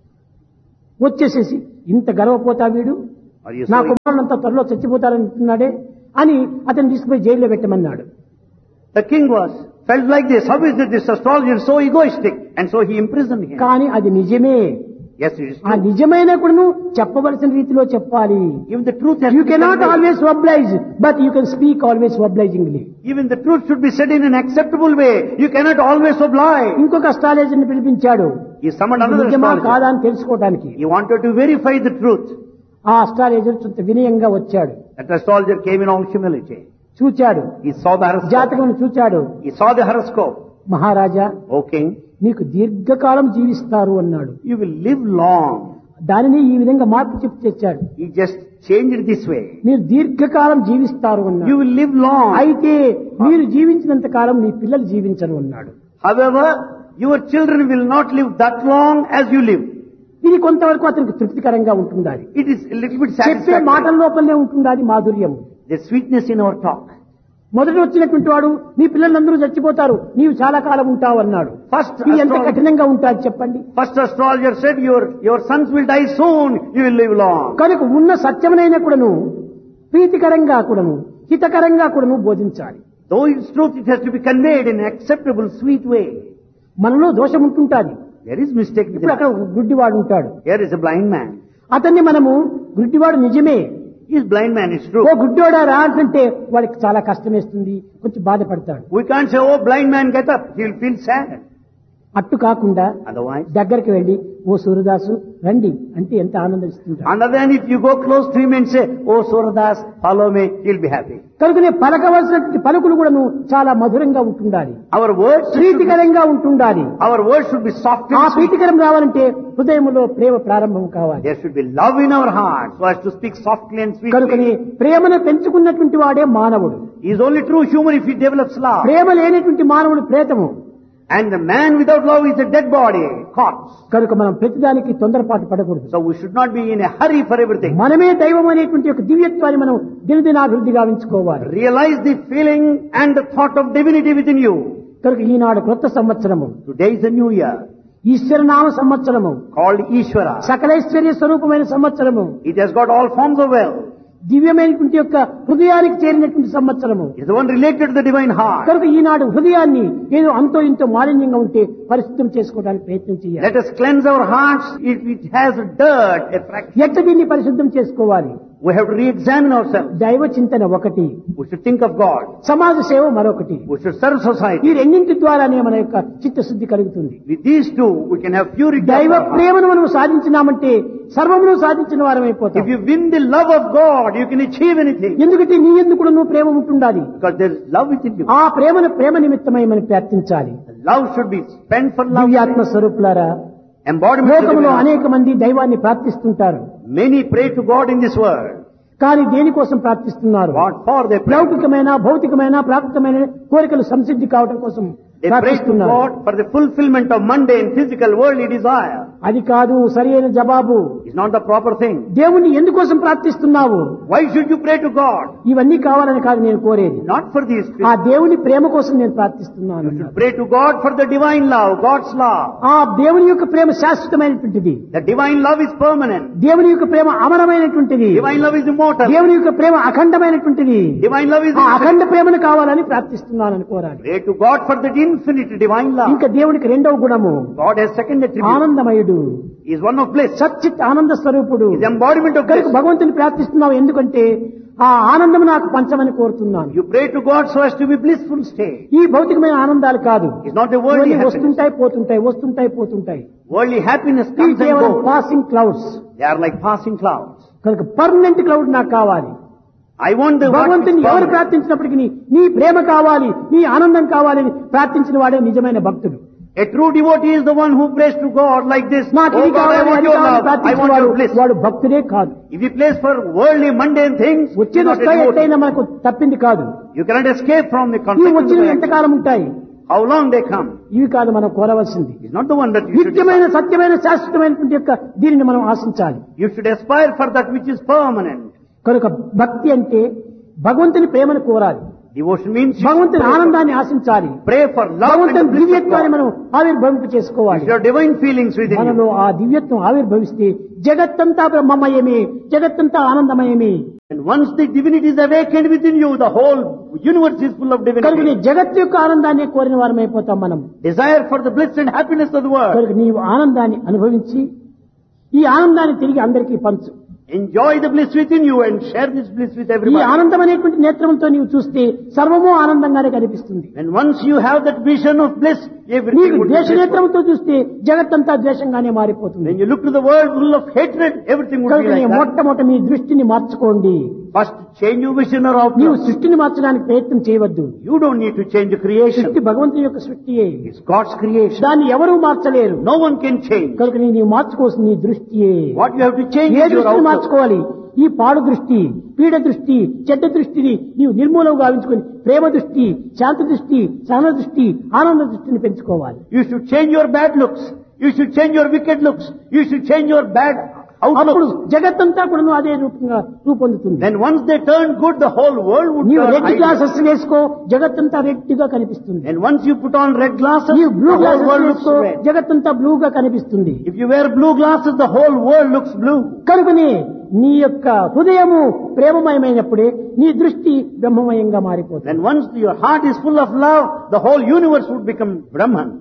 వచ్చేసేసి ఇంత గర్వపోతా వీడు, Are you నా so కుమారులంతా త్వరలో చచ్చిపోతారంటున్నాడే అని అతను తీసుకుపోయి జైల్లో పెట్టమన్నాడు. The king felt like this. How is it this astrologer is so egoistic? And so he imprisoned him. కానీ అది నిజమే. Yes, it is ఆ true. నిజమైన కూడా చెప్పవలసిన రీతిలో చెప్పాలి. Even the truth has you to be cannot conveyed. Always oblige, but you can speak always obligingly. Even the truth should be said in an acceptable way. You cannot always oblige. ఇంకొక అస్ట్రాలజర్ని పిలిపించాడు, He summoned ఇది another నిజమా astrologer. కాదా అని తెలుసుకోవడానికి. He wanted to verify the truth. ఆ astrologer కొంత వినయంగా వచ్చాడు, That astrologer came in all humility. చూచాడు, He saw the horoscope. జాతకం చూచాడు. He saw the horoscope. Maharaja O king, నీకు దీర్ఘకాలం జీవిస్తారు అన్నాడు. you will live long. దానిని ఈ విధంగా మార్పు చెప్పి తెచ్చాడు. He just changed it this way. మీరు దీర్ఘకాలం జీవిస్తారు You అన్నాడు. will live long. అయితే మీరు జీవించినంత కాలం మీ పిల్లలు జీవించరు అన్నాడు. However, your children will not live that long as you live. ఇది కొంతవరకు అతనికి తృప్తికరంగా ఉంటుండాలి. It is a little bit చెప్పే మాటల satisfactory. లోపలనే ఉంటుండాలి మాధుర్యం. There's sweetness in our talk. మొదట వచ్చినటువంటి వాడు నీ పిల్లలందరూ చచ్చిపోతారు, నీవు చాలా కాలం ఉంటావు అన్నాడు. First ఇది ఎంత astrologer- కఠినంగా ఉంటుంది చెప్పండి. First astrologer said, your sons will die soon, you will live long. కనుక ఉన్న సత్యమునైన కూడాను ప్రీతికరంగా కూడాను హితకరంగా కూడాను బోధించాలి. Though it's truth, it has to be conveyed in an acceptable, sweet way. మనలో దోషం ఉంటుంటాది. There is mistake within ఇప్పుడు అక్కడ us. గుడ్డివాడు ఉంటాడు, Here is a blind man. అతన్ని మనము గుడ్డివాడు నిజమే, He is blind man, it's true. ఓ గుడ్డోడా రా అంటే వాడికి చాలా కష్టం వేస్తుంది, కొంచెం బాధపడతాడు. We can't say, oh blind man, get up. He'll feel sad. అట్టు కాకుండా Otherwise, దగ్గరికి వెళ్లి ఓ సూర్యదాసు రండి అంటే ఎంత ఆనందిస్తుంటాడు. and then if you go close to him and say, oh Suradas, follow me, he'll be happy. కనుకనే పలకవలసినటువంటి పలుకులు కూడా చాలా మధురంగా ఉంటుండాలి, Our words ప్రీతికరంగా ఉంటుండాలి. should be soft ఆ and sweet. ప్రీతికరం రావాలంటే హృదయంలో ప్రేమ ప్రారంభం కావాలి. There should be love in our hearts so as to speak softly and కనుకనే sweetly. ప్రేమను పెంచుకున్నటువంటి వాడే మానవుడు. He is only true human if he develops love. ప్రేమ లేనటువంటి మానవుడు ప్రేతము. And the man without love is a dead body, corpse. కనుక మనం ప్రతిదానికి తొందరపాటు పడకూడదు. So we should not be in a hurry for everything. మనమే దైవం అనేటువంటి ఒక దివ్యత్వాన్ని మనం దినదినాభివృద్ధి గావించుకోవాలి. Realize the feeling and the thought of divinity within you. కనుక ఈనాడు క్రొత్త సంవత్సరము, Today is a new year ఈశ్వరనామ సంవత్సరము, called Ishvara. సకలైశ్వర్య స్వరూపమైన సంవత్సరము, It has got all forms of wealth. దివ్యమైనటువంటి యొక్క హృదయానికి చేరినటువంటి సంవత్సరము. It is the one related to the divine heart. కనుక ఈనాడు హృదయాన్ని ఏదో అంతో ఇంతో మాలిన్యంగా ఉంటే పరిశుద్ధం చేసుకోవడానికి ప్రయత్నం చేయాలి. Let us cleanse our hearts if it has dirt, a fraction. ఎట్లా దీన్ని పరిశుద్ధం చేసుకోవాలి? We have to re-examine ourselves. దైవ చింతన ఒకటి, We should think of God. సమాజ సేవ మరొకటి. We should serve ఈ society. రెండింటి ద్వారానే మన యొక్క చిత్తశుద్ధి కలుగుతుంది. With these two, we can have purity. of దైవ our heart. ప్రేమను మనం సాధించినామంటే సర్వమును సాధించిన వారం అయిపోతాం. If you win the love of God, you can achieve anything. ఎందుకంటే నీ ఎందుకు కూడా నువ్వు ప్రేమ ఉంటుండాలి. Because there is love within you. ఆ ప్రేమను ప్రేమ నిమిత్తమై మనం ప్రార్థించాలి. Love should be spent for love. దివ్యాత్మ స్వరూపులారా, Embodiment of లోకములో divine. అనేక మంది దైవాన్ని ప్రార్థిస్తుంటారు. Many pray to God in this world. కానీ దేనికోసం ప్రార్థిస్తున్నారు? What for they pray? లౌకికమైన భౌతికమైన ప్రాప్తమైన కోరికలు సంసిద్ధి కావడం కోసం They pray to ప్రార్థిస్తున్నారు. God for the fulfillment of mundane, physical, worldly desire. అది కాదు సరియైన జవాబు. It's not the proper thing. దేవుణ్ణి ఎందుకోసం ప్రార్థిస్తున్నావు? Why should you pray to God? ఇవన్నీ కావాలని కాదు నేను కోరేది. Not for these ఆ things. దేవుని ప్రేమ కోసం నేను ప్రార్థిస్తున్నాను. You should pray to God for the divine love, God's love. ఆ దేవుని యొక్క ప్రేమ శాశ్వతమైనటువంటిది. The divine love is permanent. దేవుని యొక్క ప్రేమ అమరమైనటువంటిది. Divine love is immortal. దేవుని యొక్క ప్రేమ అఖండమైనటువంటిది. Divine love is ఆ infinite. అఖండ ప్రేమను కావాలని ప్రార్థిస్తున్నానని కోరాలి. Pray to God for that infinite divine love. ఇంకా దేవునికి రెండవ గుణము God has second attribute. ఆనందమయుడు, He is one of bliss. సచ్చిత్ ఆనంద స్వరూపుడు. He is embodiment of bliss. కనుక భగవంతుని ప్రార్థిస్తున్నావు ఎందుకంటే ఆ ఆనందం నాకు పంచమని కోరుతున్నాను. You pray to God so as to be blissful state. ఈ భౌతికమైన ఆనందాలు కాదు. It's not the worldly ఇవన్నీ happiness. వస్తుంటాయి పోతుంటాయి, వస్తుంటాయి పోతుంటాయి. Worldly happiness ఈ comes and కేవలం goes. Passing clouds. They are like passing clouds. కనుక పర్మనెంట్ క్లౌడ్ నాకు కావాలి. I want the భగవంతుని ఎవరు permanent. ప్రార్థించినప్పటికీ నీ ప్రేమ కావాలి, నీ ఆనందం కావాలని ప్రార్థించిన వాడే నిజమైన భక్తుడు. A true devotee is the one who prays to God like this. నాకు Oh ఇది God, I కావాలి, want అది your కావాలని love. I ప్రార్థించిన want your వాడు bliss. వాడు భక్తుడే కాదు. If he prays for worldly, mundane things, he is వచ్చేది not a వస్తాయి, devotee. ఎట్లయినా మనకు తప్పింది కాదు. You cannot escape from the ఇవి consequences వచ్చిన of action. ఎంతకాలం ఉంటాయి? How long they come. ఇవి కాదు మనం కోరవలసింది. It's not the one that you should నిత్యమైన desire. సత్యమైన శాశ్వతమైనటువంటి యొక్క దీనిని మనం ఆశించాలి. You should aspire for that which is permanent. కనుక భక్తి అంటే భగవంతుని ప్రేమను కోరాలి, Devotion means you భగవంతుని should ఆనందాన్ని ఆశించాలి, pray for love and భగవంతుని the bliss of దివ్యత్వాన్ని God. మనం ఆవిర్భవింప చేసుకోవాలి. It's your divine feelings within మనలో you. ఆ దివ్యత్వం ఆవిర్భవిస్తే జగత్తంతా బ్రహ్మమయమే, జగత్తంతా ఆనందమయమే. And once the divinity is awakened within you, the whole universe is full of కనుక నీ divinity. జగత్తు యొక్క ఆనందాన్ని కోరిన వారం అయిపోతాం మనం. Desire for the bliss and happiness of the world. కనుక నీవు ఆనందాన్ని అనుభవించి ఈ ఆనందాన్ని తిరిగి అందరికీ పంచు. Enjoy the bliss within you and share this bliss with ఈ everybody. ఆనందం అనేటువంటి నేత్రంతో నీవు చూస్తే సర్వము ఆనందంగానే కనిపిస్తుంది. And once you have that vision of bliss, everything నీకు would be ద్వేష blissful. నేత్రంతో చూస్తే జగత్తంతా ద్వేషంగానే మారిపోతుంది. When you look to the world full of hatred, everything would be కనుక నీ like that. మొట్టమొదటి మీ దృష్టిని మార్చుకోండి. First, change your vision or నీవు outlook. సృష్టిని మార్చడానికి ప్రయత్నం చేయవద్దు. You don't need to change the creation. సృష్టి భగవంతుని యొక్క సృష్టియే, It's God's creation. దాన్ని ఎవరూ మార్చలేరు. No one can change. కనుక నీవు మార్చుకోవాల్సిన నీ దృష్టియే. What you have to change A is your దృష్టిని outlook. మార్చుకోవాలి? ఈ పాడు దృష్టి, పీడ దృష్టి, చెడ్డ దృష్టిని నీవు నిర్మూలం గావించుకొని ప్రేమ దృష్టి, శాంతి దృష్టి, సహన దృష్టి, ఆనంద దృష్టిని పెంచుకోవాలి. You should change your bad looks. You should change your wicked looks. You should change your bad అప్పుడు outlook. జగత్తంతా కూడా అదే రూపంగా రూపొందుతుంది. Then once they turn good, the whole world would నీవు turn రెడ్ ideal. గ్లాసెస్ వేసుకో, జగత్తంతా red గా కనిపిస్తుంది. And once you put on red glasses, నీవు blue the whole glasses world looks వేసుకో, red. జగత్తంతా బ్లూగా కనిపిస్తుంది. If you wear blue glasses, the whole world looks blue. కనుకనే నీ యొక్క హృదయము ప్రేమమయమైనప్పుడే నీ దృష్టి బ్రహ్మమయంగా మారిపోతుంది. Then once your heart is full of love, the whole universe would become Brahman.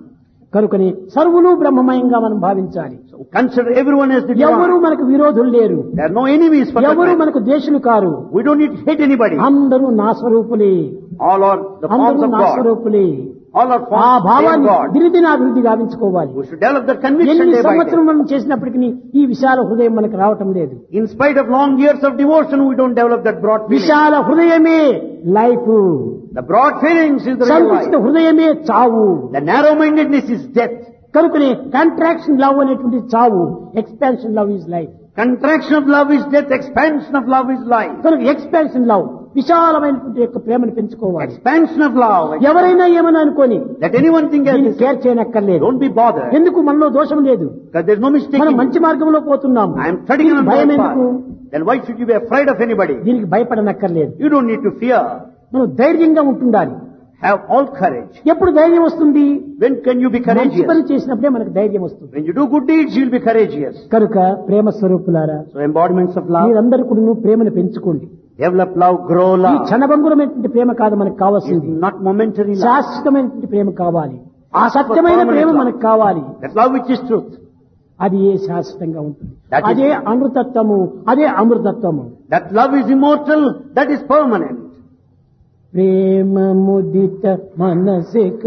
కనుకని సర్వులు బ్రహ్మమయంగా మనం భావించాలి. Consider everyone as the ఎవరు divine. మనకు విరోధులు లేరు, There are no enemies for that ఎవరు matter. మనకు దేశులు car. We don't need to hate anybody. అందరూ నా స్వరూపులే, All are the forms అందరూ of నా God. స్వరూపులే. All are ఆ forms of భావాన్ని God. దినదినాభివృద్ధి గావించుకోవాలి. We should develop that conviction ఎన్ని day by సంవత్సరం day. మనం చేసినప్పటికీ ఈ విశాల హృదయం మనకు రావటం లేదు. In spite of long years of devotion, we don't develop that broad feeling. విశాల హృదయమే life, The broad feelings is the real సంకుచిత life. హృదయమే చావు. The narrow-mindedness is death. కనుకనే కాంట్రాక్షన్ లవ్ అనేటువంటి చావు, expansion love is life. Contraction of love is death. Expansion of love is life. కనుక expansion love విశాలమైనటువంటి యొక్క ప్రేమను పెంచుకోవాలి. Expansion of love. ఎవరైనా ఏమని అనుకోని Let anyone think as దీన్ని this. Care చేయనక్కర్లేదు. Don't be bothered. ఎందుకు మనలో దోషం లేదు, Because there's no mistake మనం in మంచి it. మార్గంలో పోతున్నాం. I am treading on భయం the right ఎందుకు? path. Then why should you be afraid of anybody? దీనికి భయపడనక్కర్లేదు. You don't need to fear. మనం ధైర్యంగా ఉంటుండాలి. Have all courage. ఎప్పుడు ధైర్యం వస్తుంది? When can you be మంచి పని courageous? చేసినప్పుడే మనకు ధైర్యం వస్తుంది. When you do good deeds, you'll be courageous. కనుక ప్రేమ స్వరూపులారా, So embodiments of love. మీరందరూ కూడా ప్రేమను పెంచుకోండి. Develop love, grow ఈ love. క్షణభంగురమైనటువంటి ప్రేమ కాదు మనకు It's కావాల్సింది, not momentary love. శాశ్వతమైనటువంటి ప్రేమ కావాలి. ఆ Ask for సత్యమైన permanent ప్రేమ love. మనకు కావాలి. That love which is truth. అది ఏ శాశ్వతంగా ఉంటుంది. That is- అదే అమృతత్వము, అదే అమృతత్వము. That love is immortal. That is permanent. Prema ముదిత మనసిక